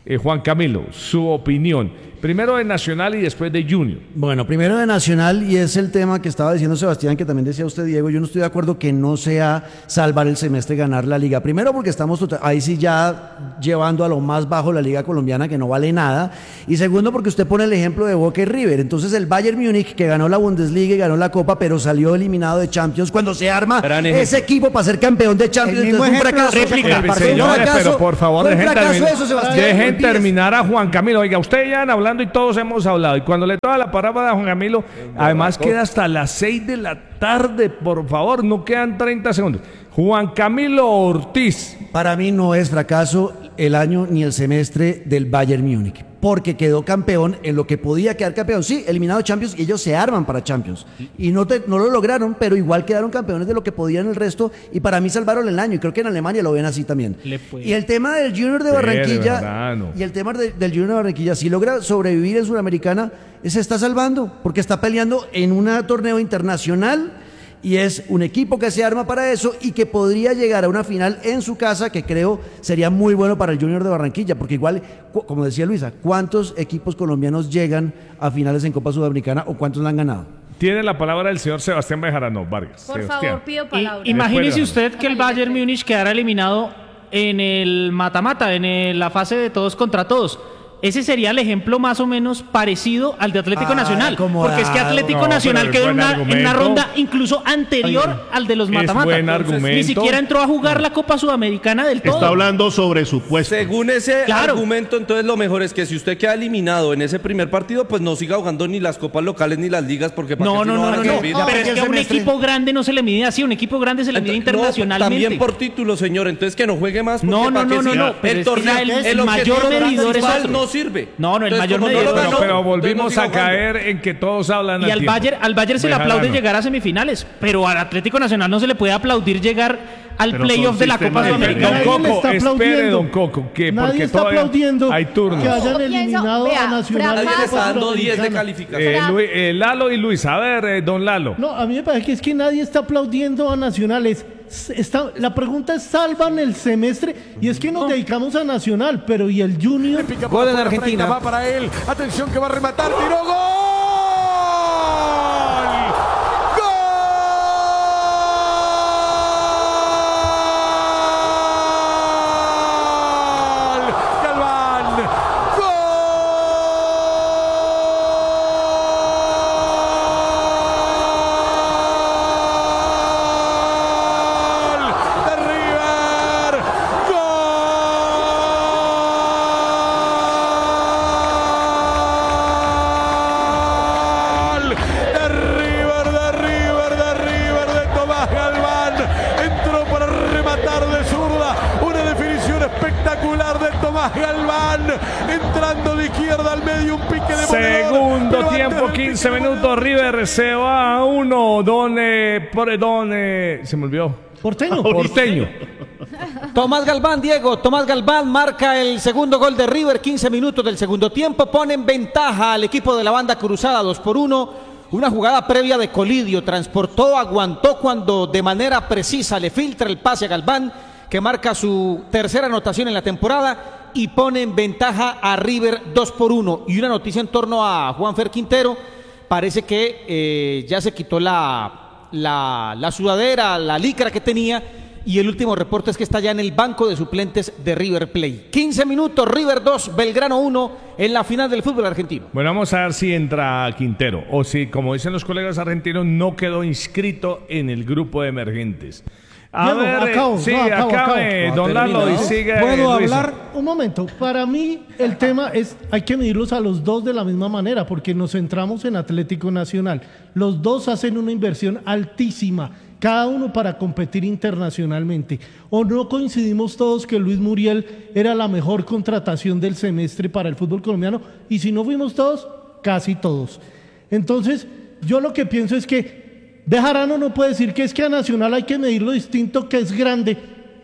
[SPEAKER 6] Eh, Juan Camilo, su opinión. Primero de Nacional y después de Junior.
[SPEAKER 10] Bueno, primero de Nacional, y es el tema que estaba diciendo Sebastián, que también decía usted, Diego. Yo no estoy de acuerdo que no sea salvar el semestre, ganar la liga. Primero porque estamos tota- ahí sí ya llevando a lo más bajo la liga colombiana, que no vale nada. Y segundo porque usted pone el ejemplo de Boca y River. Entonces el Bayern Múnich, que ganó la Bundesliga y ganó la Copa, pero salió eliminado de Champions, cuando se arma ese equipo para ser campeón de Champions,
[SPEAKER 3] El mismo
[SPEAKER 10] entonces un
[SPEAKER 3] ejemplo,
[SPEAKER 10] fracaso.
[SPEAKER 3] réplica,
[SPEAKER 10] Fue un
[SPEAKER 6] Señores,
[SPEAKER 10] fracaso,
[SPEAKER 6] pero por favor,
[SPEAKER 10] fue un
[SPEAKER 6] dejen,
[SPEAKER 10] fracaso
[SPEAKER 6] terminar,
[SPEAKER 10] eso, Sebastián.
[SPEAKER 6] dejen
[SPEAKER 10] No olvides.
[SPEAKER 6] terminar a Juan Camilo. Oiga, ustedes ya han hablando y todos hemos hablado. Y cuando le toca la palabra a Juan Camilo, además queda hasta las seis de la tarde, por favor, no quedan treinta segundos. Juan Camilo Ortiz.
[SPEAKER 10] Para mí no es fracaso el año ni el semestre del Bayern Múnich, porque quedó campeón en lo que podía quedar campeón. Sí, eliminado de Champions, y ellos se arman para Champions. Y no, te- no lo lograron, pero igual quedaron campeones de lo que podían el resto, y para mí salvaron el año, y creo que en Alemania lo ven así también.
[SPEAKER 4] Le puede.
[SPEAKER 10] Y el tema del Junior de
[SPEAKER 6] Sí,
[SPEAKER 10] Barranquilla,
[SPEAKER 6] de verdad, no.
[SPEAKER 10] y el tema de- del Junior de Barranquilla, si logra sobrevivir en Sudamericana, se está salvando, porque está peleando en un torneo internacional, y es un equipo que se arma para eso y que podría llegar a una final en su casa, que creo sería muy bueno para el Junior de Barranquilla, porque igual, cu- como decía Luisa, ¿cuántos equipos colombianos llegan a finales en Copa Sudamericana o cuántos la han ganado?
[SPEAKER 6] Tiene la palabra el señor Sebastián Bejarano Vargas.
[SPEAKER 2] Por
[SPEAKER 6] Sebastián.
[SPEAKER 2] favor, pido
[SPEAKER 4] I-
[SPEAKER 2] palabra.
[SPEAKER 4] imagínese
[SPEAKER 6] Después de-
[SPEAKER 4] usted que el Bayern Múnich quedara eliminado en el mata-mata, en el- la fase de todos contra todos. Ese sería el ejemplo más o menos parecido al de Atlético
[SPEAKER 10] Ah,
[SPEAKER 4] Nacional.
[SPEAKER 10] acomodado.
[SPEAKER 4] Porque es que Atlético
[SPEAKER 6] No,
[SPEAKER 4] Nacional
[SPEAKER 6] pero es
[SPEAKER 4] quedó en
[SPEAKER 6] buen
[SPEAKER 4] una, en una
[SPEAKER 6] argumento.
[SPEAKER 4] ronda incluso anterior al de los
[SPEAKER 6] Es
[SPEAKER 4] mata-mata.
[SPEAKER 6] buen
[SPEAKER 4] Entonces,
[SPEAKER 6] argumento.
[SPEAKER 4] Ni siquiera entró a jugar la Copa Sudamericana del todo.
[SPEAKER 9] Está hablando sobre su puesto.
[SPEAKER 7] Según ese
[SPEAKER 4] Claro.
[SPEAKER 7] argumento, entonces lo mejor es que si usted queda eliminado en ese primer partido, pues no siga jugando ni las copas locales ni las ligas, porque ¿para
[SPEAKER 4] No,
[SPEAKER 7] qué si
[SPEAKER 4] no, no,
[SPEAKER 7] van a
[SPEAKER 4] no, no.
[SPEAKER 7] servir?
[SPEAKER 4] Pero es que a un
[SPEAKER 3] semestre.
[SPEAKER 4] equipo grande no se le mide así. Un equipo grande se le mide
[SPEAKER 7] Entonces, no,
[SPEAKER 4] internacionalmente.
[SPEAKER 7] también por título, señor. Entonces que no juegue más. porque
[SPEAKER 4] No, no,
[SPEAKER 7] ¿para qué
[SPEAKER 4] no, no,
[SPEAKER 7] si
[SPEAKER 4] no, pero
[SPEAKER 7] El
[SPEAKER 4] es que
[SPEAKER 7] torneo,
[SPEAKER 4] ya el-
[SPEAKER 7] el,
[SPEAKER 4] el
[SPEAKER 7] objetivo
[SPEAKER 4] mayor medidor es
[SPEAKER 7] principal
[SPEAKER 4] otro.
[SPEAKER 7] no sirve.
[SPEAKER 4] No, no, el
[SPEAKER 7] Entonces,
[SPEAKER 4] mayor
[SPEAKER 7] como no lo
[SPEAKER 4] medidor-
[SPEAKER 6] Pero,
[SPEAKER 7] ganó,
[SPEAKER 6] pero
[SPEAKER 7] entonces
[SPEAKER 6] volvimos
[SPEAKER 7] no siga
[SPEAKER 6] a
[SPEAKER 7] jugando.
[SPEAKER 6] caer en que todos hablan
[SPEAKER 4] Y
[SPEAKER 6] al
[SPEAKER 4] al
[SPEAKER 6] tiempo.
[SPEAKER 4] Bayern, al Bayern se le
[SPEAKER 6] Bejarano.
[SPEAKER 4] aplaude llegar a semifinales, pero al Atlético Nacional no se le puede aplaudir llegar al
[SPEAKER 9] Pero
[SPEAKER 4] playoff
[SPEAKER 9] son
[SPEAKER 4] de la Copa
[SPEAKER 9] sistemas
[SPEAKER 4] Sudamericana.
[SPEAKER 6] Don
[SPEAKER 12] Nadie le
[SPEAKER 6] Coco,
[SPEAKER 12] está
[SPEAKER 6] espere,
[SPEAKER 12] aplaudiendo.
[SPEAKER 6] don Coco, que
[SPEAKER 12] Nadie
[SPEAKER 6] porque
[SPEAKER 12] está
[SPEAKER 6] todavía
[SPEAKER 12] aplaudiendo
[SPEAKER 6] hay turnos.
[SPEAKER 12] que hayan
[SPEAKER 2] Pienso-
[SPEAKER 12] eliminado
[SPEAKER 2] vea,
[SPEAKER 12] a Nacional. de
[SPEAKER 7] Alguien
[SPEAKER 2] fracaso.
[SPEAKER 7] le está dando diez de
[SPEAKER 12] Sudamericana.
[SPEAKER 7] calificación.
[SPEAKER 6] Eh, Lu- eh, Lalo y Luis, a ver, eh, don Lalo.
[SPEAKER 12] No, a mí me parece que es que nadie está aplaudiendo a Nacional. Es- está- la pregunta es, ¿salvan el semestre? Y es que nos dedicamos a Nacional, pero ¿y el Junior?
[SPEAKER 1] Gol en Argentina.
[SPEAKER 15] Va para él. Atención que va a rematar. Tiró gol. ¡Gol! Galván. ¡Gol! De River. ¡Gol! De River, de River, de River, de Tomás Galván. Entró para rematar de zurda. Una definición espectacular de Tomás Galván. Entrando de izquierda al medio, un pique de
[SPEAKER 6] Segundo
[SPEAKER 15] Pero
[SPEAKER 6] tiempo,
[SPEAKER 15] antes del
[SPEAKER 6] quince
[SPEAKER 15] pique
[SPEAKER 6] minutos. River se va a uno. Don, eh, por, don eh, se me olvidó.
[SPEAKER 12] Porteño.
[SPEAKER 6] Porteño.
[SPEAKER 1] Tomás Galván, Diego, Tomás Galván marca el segundo gol de River, quince minutos del segundo tiempo, pone en ventaja al equipo de la banda cruzada, dos por uno, una jugada previa de Colidio, transportó, aguantó cuando de manera precisa le filtra el pase a Galván, que marca su tercera anotación en la temporada y pone en ventaja a River dos por uno. Y una noticia en torno a Juanfer Quintero, parece que eh, ya se quitó la, la, la sudadera, la licra que tenía, y el último reporte es que está ya en el banco de suplentes de River Plate. quince minutos, River dos, Belgrano uno en la final del fútbol argentino.
[SPEAKER 6] Bueno, vamos a ver si entra Quintero o si, como dicen los colegas argentinos, no quedó inscrito en el grupo de emergentes. A
[SPEAKER 12] Diego,
[SPEAKER 6] ver, eh,
[SPEAKER 12] acabo,
[SPEAKER 6] sí,
[SPEAKER 12] no, acabo,
[SPEAKER 6] acabe,
[SPEAKER 12] acabo.
[SPEAKER 6] don
[SPEAKER 12] No,
[SPEAKER 6] Lalo, y
[SPEAKER 12] terminado.
[SPEAKER 6] sigue.
[SPEAKER 12] ¿Puedo
[SPEAKER 6] Luisa.
[SPEAKER 12] hablar? Un momento. Para mí, el tema es, hay que medirlos a los dos de la misma manera, porque nos centramos en Atlético Nacional. Los dos hacen una inversión altísima, cada uno para competir internacionalmente. ¿O no coincidimos todos que Luis Muriel era la mejor contratación del semestre para el fútbol colombiano? Y si no fuimos todos, casi todos. Entonces, yo lo que pienso es que Bejarano no puede decir que es que a Nacional hay que medirlo distinto, que es grande.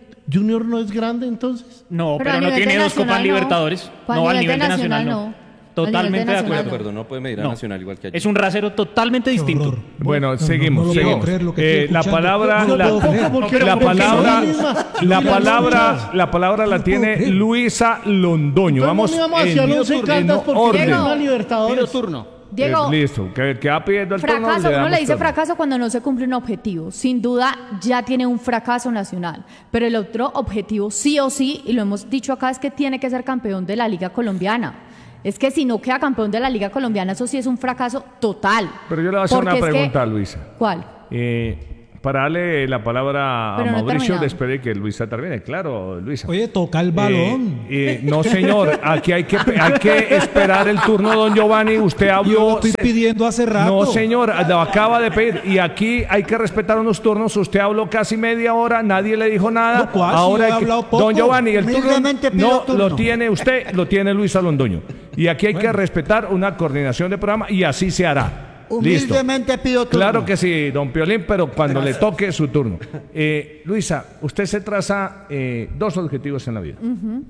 [SPEAKER 12] ¿Junior no es grande entonces?
[SPEAKER 4] No,
[SPEAKER 2] Pero
[SPEAKER 4] pero,
[SPEAKER 2] a
[SPEAKER 4] no
[SPEAKER 2] nivel
[SPEAKER 4] tiene
[SPEAKER 2] de
[SPEAKER 4] dos Copas
[SPEAKER 2] Nacional, no.
[SPEAKER 4] Libertadores.
[SPEAKER 2] Pues a
[SPEAKER 4] No, al
[SPEAKER 2] nivel
[SPEAKER 4] nivel
[SPEAKER 2] de
[SPEAKER 4] de Nacional
[SPEAKER 2] Nacional,
[SPEAKER 4] no. Totalmente de
[SPEAKER 7] De
[SPEAKER 4] acuerdo.
[SPEAKER 7] acuerdo, no puede medir a
[SPEAKER 4] No.
[SPEAKER 7] Nacional igual que ayer.
[SPEAKER 4] Es un rasero totalmente distinto.
[SPEAKER 6] Bueno,
[SPEAKER 11] no,
[SPEAKER 6] seguimos,
[SPEAKER 11] no lo puedo
[SPEAKER 6] seguimos.
[SPEAKER 11] creer lo que
[SPEAKER 6] Eh,
[SPEAKER 11] estoy
[SPEAKER 6] la
[SPEAKER 11] escuchando.
[SPEAKER 6] palabra,
[SPEAKER 11] No lo
[SPEAKER 6] la,
[SPEAKER 11] puedo creer.
[SPEAKER 6] la
[SPEAKER 11] Porque- porque son
[SPEAKER 6] palabra,
[SPEAKER 11] la misma-
[SPEAKER 6] la
[SPEAKER 11] Mira,
[SPEAKER 6] palabra,
[SPEAKER 11] no,
[SPEAKER 6] la palabra la
[SPEAKER 11] no puedo
[SPEAKER 6] tiene
[SPEAKER 11] creer.
[SPEAKER 6] Luisa Londoño.
[SPEAKER 12] Entonces,
[SPEAKER 6] Vamos
[SPEAKER 12] no íbamos hacia
[SPEAKER 6] en,
[SPEAKER 12] el Once
[SPEAKER 6] en
[SPEAKER 12] Caldas porque
[SPEAKER 6] orden.
[SPEAKER 12] tiene una Libertadores.
[SPEAKER 1] Pido turno.
[SPEAKER 2] Diego,
[SPEAKER 6] Eh, listo, que, que va pidiendo el turno.
[SPEAKER 2] fracaso,
[SPEAKER 6] le
[SPEAKER 2] uno
[SPEAKER 6] damos
[SPEAKER 2] le dice
[SPEAKER 6] turno.
[SPEAKER 2] fracaso cuando no se cumple un objetivo. Sin duda ya tiene un fracaso nacional, pero el otro objetivo sí o sí, y lo hemos dicho acá, es que tiene que ser campeón de la Liga Colombiana. Es que si no queda campeón de la Liga Colombiana, eso sí es un fracaso total.
[SPEAKER 6] Pero yo le voy a hacer
[SPEAKER 2] Porque
[SPEAKER 6] una
[SPEAKER 2] es que-
[SPEAKER 6] pregunta, Luisa.
[SPEAKER 2] ¿Cuál?
[SPEAKER 6] Eh, para darle la palabra a
[SPEAKER 2] Pero no he
[SPEAKER 6] Mauricio
[SPEAKER 2] terminado.
[SPEAKER 6] después de que Luisa termine. Claro, Luisa.
[SPEAKER 11] Oye, toca el balón.
[SPEAKER 6] Eh, eh, no, señor, aquí hay que, hay que esperar el turno, don Giovanni. Usted
[SPEAKER 11] Yo lo
[SPEAKER 6] habló.
[SPEAKER 11] estoy
[SPEAKER 6] se-
[SPEAKER 11] pidiendo hace rato.
[SPEAKER 6] No, señor, lo acaba de pedir. Y aquí hay que respetar unos turnos. Usted habló casi media hora, nadie le dijo nada.
[SPEAKER 11] No, ¿cuál? Si
[SPEAKER 6] Ahora
[SPEAKER 11] yo he
[SPEAKER 6] hay que-
[SPEAKER 11] hablado poco.
[SPEAKER 6] don Giovanni, el turno
[SPEAKER 3] Humildemente pido
[SPEAKER 6] no
[SPEAKER 3] turno.
[SPEAKER 6] lo tiene usted, lo tiene Luisa Londoño. Y aquí hay que respetar una coordinación de programa y así se hará. Listo.
[SPEAKER 3] Humildemente pido turno.
[SPEAKER 6] Claro que sí, don Piolín, pero cuando le toque su turno. Eh, Luisa, usted se traza eh, dos objetivos en la vida.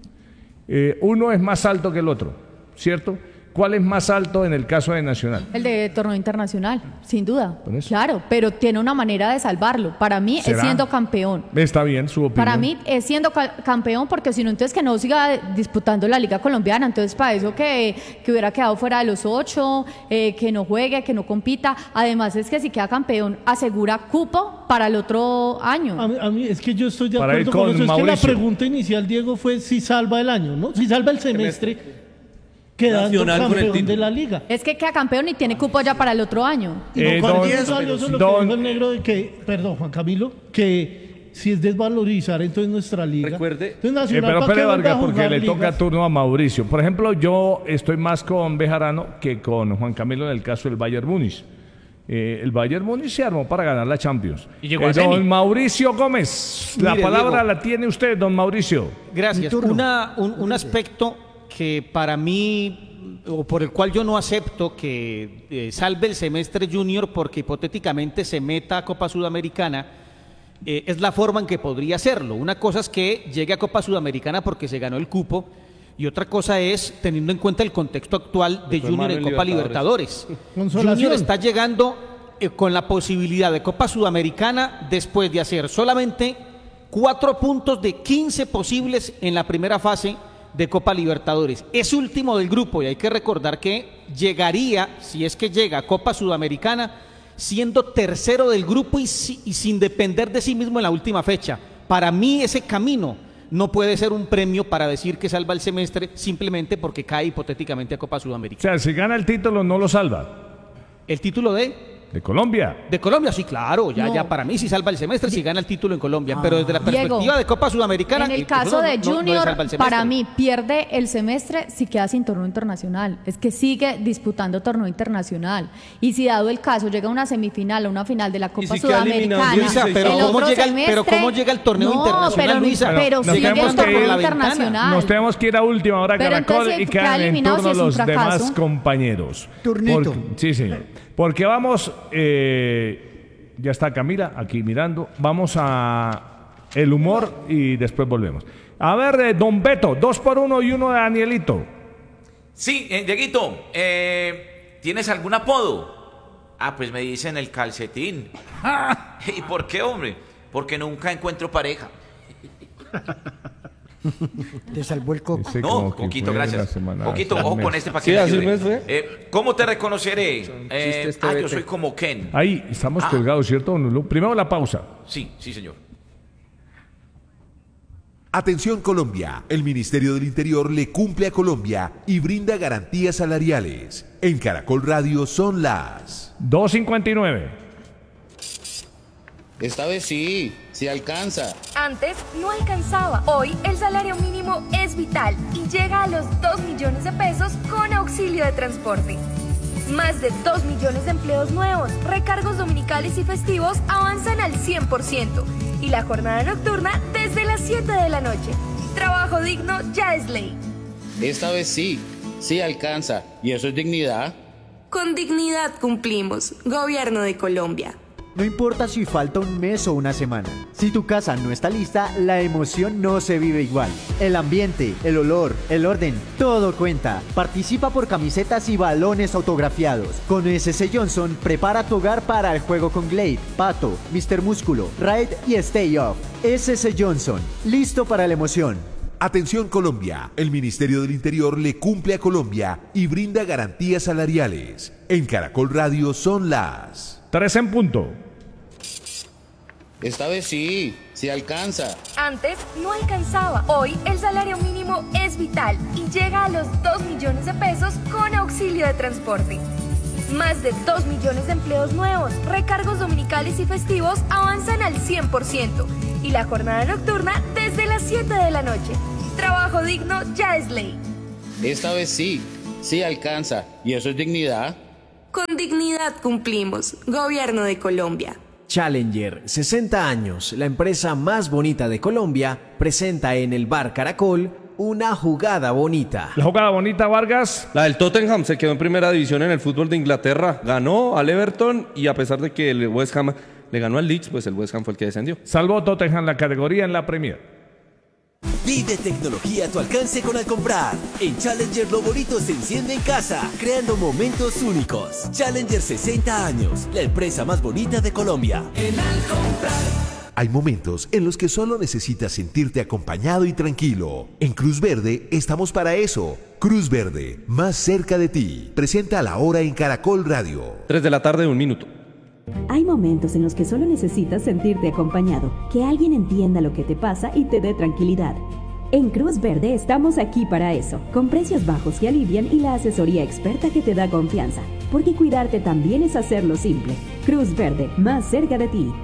[SPEAKER 6] Eh, uno es más alto que el otro, ¿cierto? ¿Cuál es más alto en el caso de Nacional?
[SPEAKER 2] El de torneo internacional, sin duda.
[SPEAKER 6] ¿Por eso?
[SPEAKER 2] Claro, pero tiene una manera de salvarlo. Para mí
[SPEAKER 6] ¿Será?
[SPEAKER 2] es siendo campeón.
[SPEAKER 6] Está bien su opinión.
[SPEAKER 2] Para mí es siendo ca- campeón, porque si no, entonces que no siga disputando la Liga Colombiana. Entonces, para eso que, que hubiera quedado fuera de los ocho, eh, que no juegue, que no compita. Además, es que si queda campeón, asegura cupo para el otro año.
[SPEAKER 12] A mí, a mí es que yo estoy de
[SPEAKER 6] Para ir
[SPEAKER 12] acuerdo con
[SPEAKER 6] con
[SPEAKER 12] eso. Es que la
[SPEAKER 6] Mauricio.
[SPEAKER 12] pregunta inicial, Diego, fue si salva el año, ¿no? Si salva el semestre, quedando
[SPEAKER 7] Nacional con el
[SPEAKER 12] campeón
[SPEAKER 7] título.
[SPEAKER 12] de la liga.
[SPEAKER 2] Es que queda campeón y tiene cupo ya para el otro año.
[SPEAKER 12] Y no,
[SPEAKER 6] Eh,
[SPEAKER 12] cuando
[SPEAKER 6] don-
[SPEAKER 12] eso salió, eso es lo que
[SPEAKER 6] don-
[SPEAKER 12] dijo el negro de que, perdón, Juan Camilo, que si es desvalorizar entonces nuestra liga.
[SPEAKER 7] Recuerde-
[SPEAKER 12] Entonces,
[SPEAKER 6] Eh,
[SPEAKER 12] Nacional,
[SPEAKER 6] pero
[SPEAKER 12] ¿para qué
[SPEAKER 6] espere,
[SPEAKER 12] vuelve a
[SPEAKER 6] Vargas, porque
[SPEAKER 12] jugar
[SPEAKER 6] le
[SPEAKER 12] ligas?
[SPEAKER 6] toca turno a Mauricio. Por ejemplo, yo estoy más con Bejarano que con Juan Camilo en el caso del Bayern Múnich. Eh, el Bayern Múnich se armó para ganar la Champions.
[SPEAKER 4] Y llegó a
[SPEAKER 6] Eh,
[SPEAKER 4] semi.
[SPEAKER 6] don Mauricio Gómez, la
[SPEAKER 1] Mire,
[SPEAKER 6] palabra
[SPEAKER 1] Diego.
[SPEAKER 6] la tiene usted, don Mauricio.
[SPEAKER 1] Gracias.
[SPEAKER 3] Mi turno.
[SPEAKER 1] Una, un, un aspecto que para mí, o por el cual yo no acepto que eh, salve el semestre junior porque hipotéticamente se meta a Copa Sudamericana, eh, es la forma en que podría hacerlo. Una cosa es que llegue a Copa Sudamericana porque se ganó el cupo, y otra cosa es teniendo en cuenta el contexto actual de
[SPEAKER 7] fue
[SPEAKER 1] Junior
[SPEAKER 7] malo
[SPEAKER 1] en
[SPEAKER 7] en
[SPEAKER 1] Copa
[SPEAKER 7] Libertadores.
[SPEAKER 1] Libertadores.
[SPEAKER 12] Consolación.
[SPEAKER 1] Junior está llegando eh, con la posibilidad de Copa Sudamericana después de hacer solamente cuatro puntos de quince posibles en la primera fase de Copa Libertadores. Es último del grupo y hay que recordar que llegaría, si es que llega a Copa Sudamericana, siendo tercero del grupo y, si- y sin depender de sí mismo en la última fecha. Para mí ese camino no puede ser un premio para decir que salva el semestre simplemente porque cae hipotéticamente a Copa
[SPEAKER 6] O
[SPEAKER 1] Sudamericana.
[SPEAKER 6] sea, si gana el título no lo salva.
[SPEAKER 1] El título de...
[SPEAKER 6] De Colombia.
[SPEAKER 1] De Colombia, sí, claro, ya,
[SPEAKER 2] No.
[SPEAKER 1] ya para mí sí salva el semestre si gana el título en Colombia, pero desde la perspectiva
[SPEAKER 2] Diego,
[SPEAKER 1] de Copa Sudamericana...
[SPEAKER 2] En el
[SPEAKER 1] eh, pues
[SPEAKER 2] caso
[SPEAKER 1] no,
[SPEAKER 2] de
[SPEAKER 1] no- no le
[SPEAKER 2] Junior,
[SPEAKER 1] salva el semestre.
[SPEAKER 2] para mí pierde el semestre si queda sin torneo internacional. Es que sigue disputando torneo internacional. Y si dado el caso llega a una semifinal o una final de la Copa
[SPEAKER 7] si queda eliminado
[SPEAKER 2] Sudamericana,
[SPEAKER 7] en
[SPEAKER 1] Luisa, pero
[SPEAKER 2] el
[SPEAKER 1] ¿cómo
[SPEAKER 2] otro
[SPEAKER 1] llega el-
[SPEAKER 2] semestre,
[SPEAKER 1] pero cómo llega el torneo
[SPEAKER 2] no,
[SPEAKER 1] internacional,
[SPEAKER 2] pero,
[SPEAKER 1] Luisa?
[SPEAKER 2] Pero
[SPEAKER 6] Nos
[SPEAKER 2] sigue
[SPEAKER 6] tenemos
[SPEAKER 2] el
[SPEAKER 6] que
[SPEAKER 2] torneo
[SPEAKER 6] ir-
[SPEAKER 2] internacional.
[SPEAKER 6] Nos tenemos que ir a última hora,
[SPEAKER 2] Pero
[SPEAKER 6] Caracol,
[SPEAKER 2] entonces,
[SPEAKER 6] y
[SPEAKER 2] si
[SPEAKER 6] quedan
[SPEAKER 2] queda
[SPEAKER 6] en
[SPEAKER 2] eliminado,
[SPEAKER 6] turno
[SPEAKER 2] sí es un
[SPEAKER 6] los
[SPEAKER 2] fracaso.
[SPEAKER 6] demás compañeros.
[SPEAKER 3] Turnito.
[SPEAKER 6] Porque- sí, señor. Porque vamos, eh, ya está Camila aquí mirando, vamos a el humor y después volvemos. A ver, eh, don Beto, dos por uno y uno de Danielito.
[SPEAKER 13] Sí, eh, Dieguito, eh, ¿tienes algún apodo? Ah, pues me dicen el calcetín. ¿Y por qué, hombre? Porque nunca encuentro pareja.
[SPEAKER 3] Te salvó el coco.
[SPEAKER 6] Ese
[SPEAKER 13] No,
[SPEAKER 6] como que
[SPEAKER 13] Coquito,
[SPEAKER 6] fue la
[SPEAKER 13] gracias.
[SPEAKER 6] semana-
[SPEAKER 13] Coquito,
[SPEAKER 6] hace
[SPEAKER 13] ojo
[SPEAKER 6] un
[SPEAKER 13] con
[SPEAKER 6] mes.
[SPEAKER 13] este
[SPEAKER 7] Sí,
[SPEAKER 13] paquete.
[SPEAKER 7] hace un mes fue.
[SPEAKER 13] Eh, ¿Cómo te reconoceré? Eh,
[SPEAKER 7] chistes
[SPEAKER 13] ah,
[SPEAKER 7] T V T.
[SPEAKER 13] yo soy como Ken.
[SPEAKER 6] Ahí estamos
[SPEAKER 13] Ah.
[SPEAKER 6] colgados, ¿cierto, don Lulú? Primero la pausa.
[SPEAKER 13] Sí, sí, señor.
[SPEAKER 16] Atención Colombia, el Ministerio del Interior le cumple a Colombia y brinda garantías salariales. En Caracol Radio son las
[SPEAKER 6] dos cincuenta y nueve.
[SPEAKER 17] Esta vez sí, sí alcanza.
[SPEAKER 18] Antes no alcanzaba. Hoy el salario mínimo es vital y llega a los dos millones de pesos con auxilio de transporte. Más de dos millones de empleos nuevos, recargos dominicales y festivos avanzan al cien por ciento y la jornada nocturna desde las siete de la noche. Trabajo digno ya es ley.
[SPEAKER 17] Esta vez sí, sí alcanza. ¿Y eso es dignidad?
[SPEAKER 18] Con dignidad cumplimos. Gobierno de Colombia.
[SPEAKER 19] No importa si falta un mes o una semana. Si tu casa no está lista, la emoción no se vive igual. El ambiente, el olor, el orden, todo cuenta. Participa por camisetas y balones autografiados. Con S C Johnson, prepara tu hogar para el juego con Glade, Pato, mister Músculo, Raid y Stay Off. S C Johnson, listo para la emoción.
[SPEAKER 16] Atención Colombia, el Ministerio del Interior le cumple a Colombia y brinda garantías salariales. En Caracol Radio son las
[SPEAKER 6] tres en punto.
[SPEAKER 17] Esta vez sí, sí alcanza.
[SPEAKER 18] Antes no alcanzaba. Hoy el salario mínimo es vital y llega a los dos millones de pesos con auxilio de transporte. Más de dos millones de empleos nuevos, recargos dominicales y festivos avanzan al cien por ciento y la jornada nocturna desde las siete de la noche. Trabajo digno ya es ley.
[SPEAKER 17] Esta vez sí, sí alcanza. ¿Y eso es dignidad?
[SPEAKER 20] Con dignidad cumplimos. Gobierno de Colombia.
[SPEAKER 21] Challenger, sesenta años, la empresa más bonita de Colombia, presenta en el Bar Caracol una jugada bonita.
[SPEAKER 6] La jugada bonita, Vargas.
[SPEAKER 7] La del Tottenham se quedó en primera división en el fútbol de Inglaterra. Ganó al Everton y a pesar de que el West Ham le ganó al Leeds, pues el West Ham fue el que descendió.
[SPEAKER 6] Salvó Tottenham la categoría en la Premier.
[SPEAKER 22] Vive tecnología a tu alcance con Alcomprar. En Challenger lo bonito se enciende en casa, creando momentos únicos. Challenger sesenta años, la empresa más bonita de Colombia. En Alcomprar.
[SPEAKER 16] Hay momentos en los que solo necesitas sentirte acompañado y tranquilo. En Cruz Verde estamos para eso. Cruz Verde, más cerca de ti. Presenta la hora en Caracol Radio.
[SPEAKER 7] tres de la tarde, un minuto.
[SPEAKER 23] Hay momentos en los que solo necesitas sentirte acompañado, que alguien entienda lo que te pasa y te dé tranquilidad. En Cruz Verde estamos aquí para eso, con precios bajos que alivian y la asesoría experta que te da confianza, porque cuidarte también es hacerlo simple. Cruz Verde, más cerca de ti.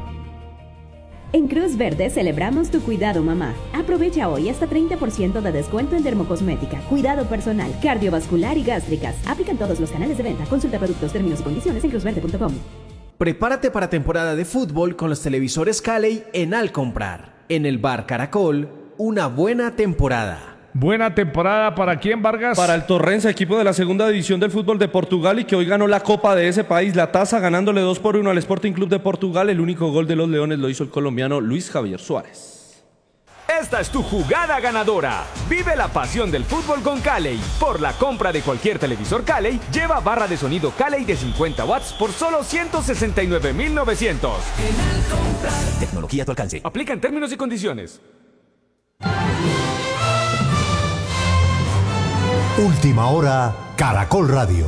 [SPEAKER 23] En Cruz Verde celebramos tu cuidado, mamá. Aprovecha hoy hasta treinta por ciento de descuento en dermocosmética, cuidado personal, cardiovascular y gástricas. Aplican todos los canales de venta. Consulta productos, términos y condiciones en cruz verde punto com.
[SPEAKER 21] Prepárate para temporada de fútbol con los televisores Calley en Alcomprar. En el Bar Caracol, una buena temporada.
[SPEAKER 6] Buena temporada ¿para quién, Vargas?
[SPEAKER 7] Para el Torrense, equipo de la segunda división del fútbol de Portugal y que hoy ganó la Copa de ese país, la Taza, ganándole dos por uno al Sporting Club de Portugal. El único gol de los Leones lo hizo el colombiano Luis Javier Suárez.
[SPEAKER 24] Esta es tu jugada ganadora. Vive la pasión del fútbol con Calley. Por la compra de cualquier televisor Calley, lleva barra de sonido Calley de cincuenta watts por solo ciento sesenta y nueve mil novecientos.
[SPEAKER 22] Tecnología a tu alcance.
[SPEAKER 24] Aplica en términos y condiciones.
[SPEAKER 25] Última hora, Caracol Radio.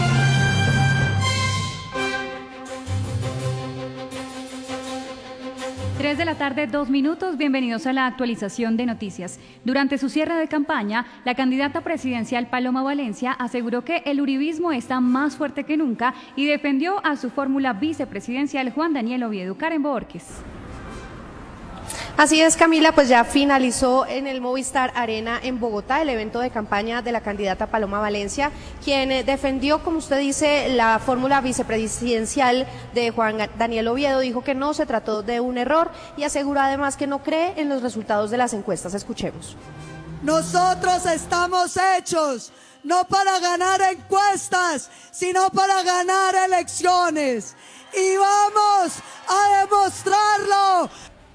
[SPEAKER 26] tres de la tarde, dos minutos. Bienvenidos a la actualización de noticias. Durante su cierre de campaña, la candidata presidencial Paloma Valencia aseguró que el uribismo está más fuerte que nunca y defendió a su fórmula vicepresidencial Juan Daniel Oviedo. Karen Borges.
[SPEAKER 27] Así es, Camila, pues ya finalizó en el Movistar Arena en Bogotá el evento de campaña de la candidata Paloma Valencia, quien defendió, como usted dice, la fórmula vicepresidencial de Juan Daniel Oviedo. Dijo que no se trató de un error y aseguró además que no cree en los resultados de las encuestas. Escuchemos.
[SPEAKER 28] Nosotros estamos hechos no para ganar encuestas, sino para ganar elecciones. Y vamos a demostrarlo.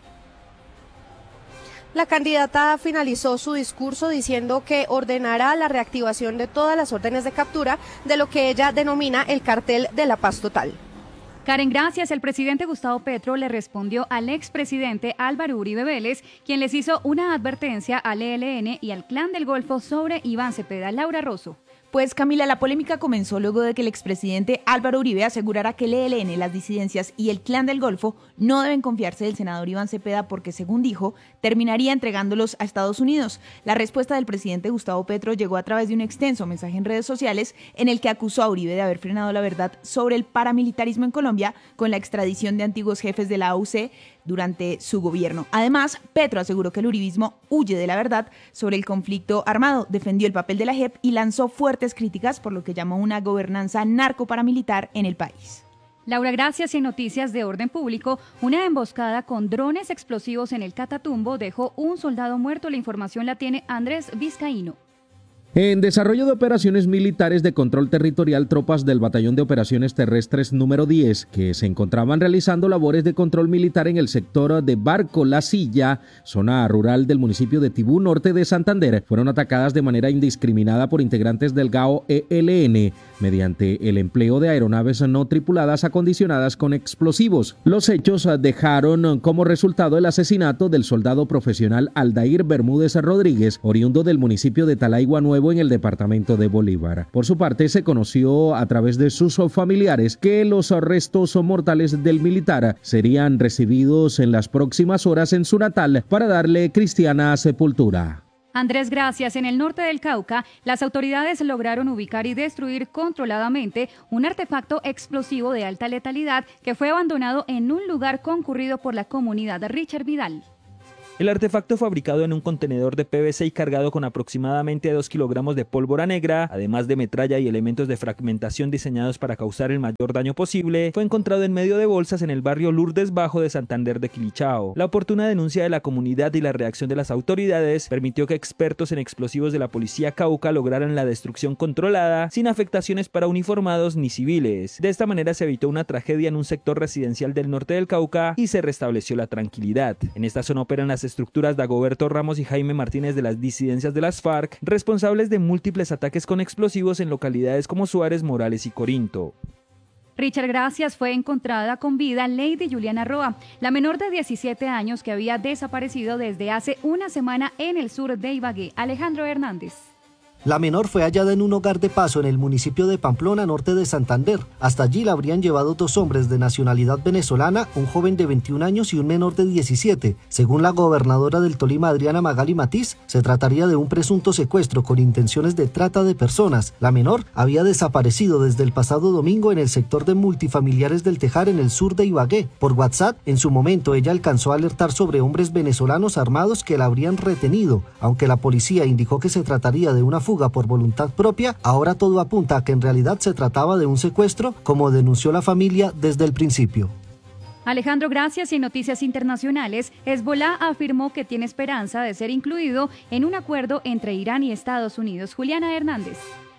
[SPEAKER 27] La candidata finalizó su discurso diciendo que ordenará la reactivación de todas las órdenes de captura de lo que ella denomina el cartel de la paz total.
[SPEAKER 26] Karen, gracias. El presidente Gustavo Petro le respondió al expresidente Álvaro Uribe Vélez, quien les hizo una advertencia al E L N y al Clan del Golfo sobre Iván Cepeda. Laura Rosso.
[SPEAKER 29] Pues Camila, la polémica comenzó luego de que el expresidente Álvaro Uribe asegurara que el E L N, las disidencias y el Clan del Golfo no deben confiarse del senador Iván Cepeda porque, según dijo, terminaría entregándolos a Estados Unidos. La respuesta del presidente Gustavo Petro llegó a través de un extenso mensaje en redes sociales en el que acusó a Uribe de haber frenado la verdad sobre el paramilitarismo en Colombia con la extradición de antiguos jefes de la A U C durante su gobierno. Además, Petro aseguró que el uribismo huye de la verdad sobre el conflicto armado, defendió el papel de la J E P y lanzó fuertes críticas por lo que llamó una gobernanza narcoparamilitar en el país.
[SPEAKER 26] Laura, gracias. Y en noticias de orden público, una emboscada con drones explosivos en el Catatumbo dejó un soldado muerto. La información la tiene Andrés Vizcaíno.
[SPEAKER 4] En desarrollo de operaciones militares de control territorial, tropas del Batallón de Operaciones Terrestres número diez, que se encontraban realizando labores de control militar en el sector de Barco La Silla, zona rural del municipio de Tibú, norte de Santander, fueron atacadas de manera indiscriminada por integrantes del G A O E L N mediante el empleo de aeronaves no tripuladas acondicionadas con explosivos. Los hechos dejaron como resultado el asesinato del soldado profesional Aldair Bermúdez Rodríguez, oriundo del municipio de Talaigua Nuevo, en el departamento de Bolívar. Por su parte, se conoció a través de sus familiares que los restos mortales del militar serían recibidos en las próximas horas en su natal para darle cristiana sepultura.
[SPEAKER 26] Andrés, gracias. En el norte del Cauca, las autoridades lograron ubicar y destruir controladamente un artefacto explosivo de alta letalidad que fue abandonado en un lugar concurrido por la comunidad. Richard Vidal.
[SPEAKER 5] El artefacto fabricado en un contenedor de P V C y cargado con aproximadamente dos kilogramos de pólvora negra, además de metralla y elementos de fragmentación diseñados para causar el mayor daño posible, fue encontrado en medio de bolsas en el barrio Lourdes Bajo de Santander de Quilichao. La oportuna denuncia de la comunidad y la reacción de las autoridades permitió que expertos en explosivos de la policía Cauca lograran la destrucción controlada sin afectaciones para uniformados ni civiles. De esta manera se evitó una tragedia en un sector residencial del norte del Cauca y se restableció la tranquilidad. En esta zona operan las estructuras Dagoberto Ramos y Jaime Martínez de las disidencias de las FARC, responsables de múltiples ataques con explosivos en localidades como Suárez, Morales y Corinto.
[SPEAKER 26] Richard, gracias. Fue encontrada con vida Lady Juliana Roa, la menor de diecisiete años que había desaparecido desde hace una semana en el sur de Ibagué. Alejandro Hernández.
[SPEAKER 8] La menor fue hallada en un hogar de paso en el municipio de Pamplona, norte de Santander. Hasta allí la habrían llevado dos hombres de nacionalidad venezolana, un joven de veintiún años y un menor de diecisiete. Según la gobernadora del Tolima, Adriana Magali Matiz, se trataría de un presunto secuestro con intenciones de trata de personas. La menor había desaparecido desde el pasado domingo en el sector de multifamiliares del Tejar, en el sur de Ibagué. Por WhatsApp, en su momento, ella alcanzó a alertar sobre hombres venezolanos armados que la habrían retenido. Aunque la policía indicó que se trataría de una fuga por voluntad propia, ahora todo apunta a que en realidad se trataba de un secuestro, como denunció la familia desde el principio.
[SPEAKER 26] Alejandro, gracias. Y en noticias internacionales, Hezbolá afirmó que tiene esperanza de ser incluido en un acuerdo entre Irán y Estados Unidos. Juliana Hernández.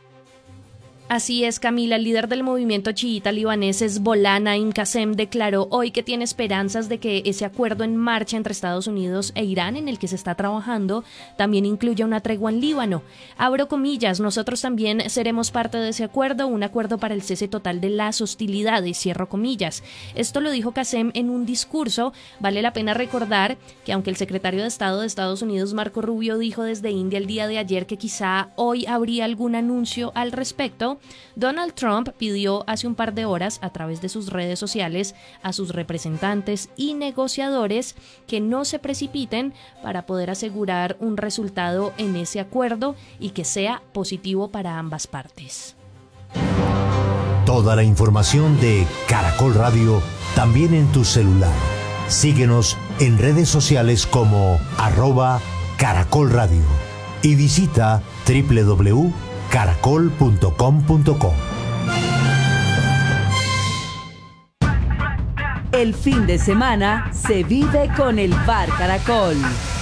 [SPEAKER 9] Así es, Camila. El líder del movimiento chiita libanés Hezbolá, Naim Qassem, declaró hoy que tiene esperanzas de que ese acuerdo en marcha entre Estados Unidos e Irán, en el que se está trabajando, también incluya una tregua en Líbano. Abro comillas, nosotros también seremos parte de ese acuerdo, un acuerdo para el cese total de las hostilidades, cierro comillas. Esto lo dijo Qassem en un discurso. Vale la pena recordar que aunque el secretario de Estado de Estados Unidos, Marco Rubio, dijo desde India el día de ayer que quizá hoy habría algún anuncio al respecto, Donald Trump pidió hace un par de horas a través de sus redes sociales a sus representantes y negociadores que no se precipiten para poder asegurar un resultado en ese acuerdo y que sea positivo para ambas partes.
[SPEAKER 25] Toda la información de Caracol Radio también en tu celular. Síguenos en redes sociales como arroba Caracol Radio y visita doble u doble u doble u punto caracol punto com punto co.
[SPEAKER 10] El fin de semana se vive con el Bar Caracol.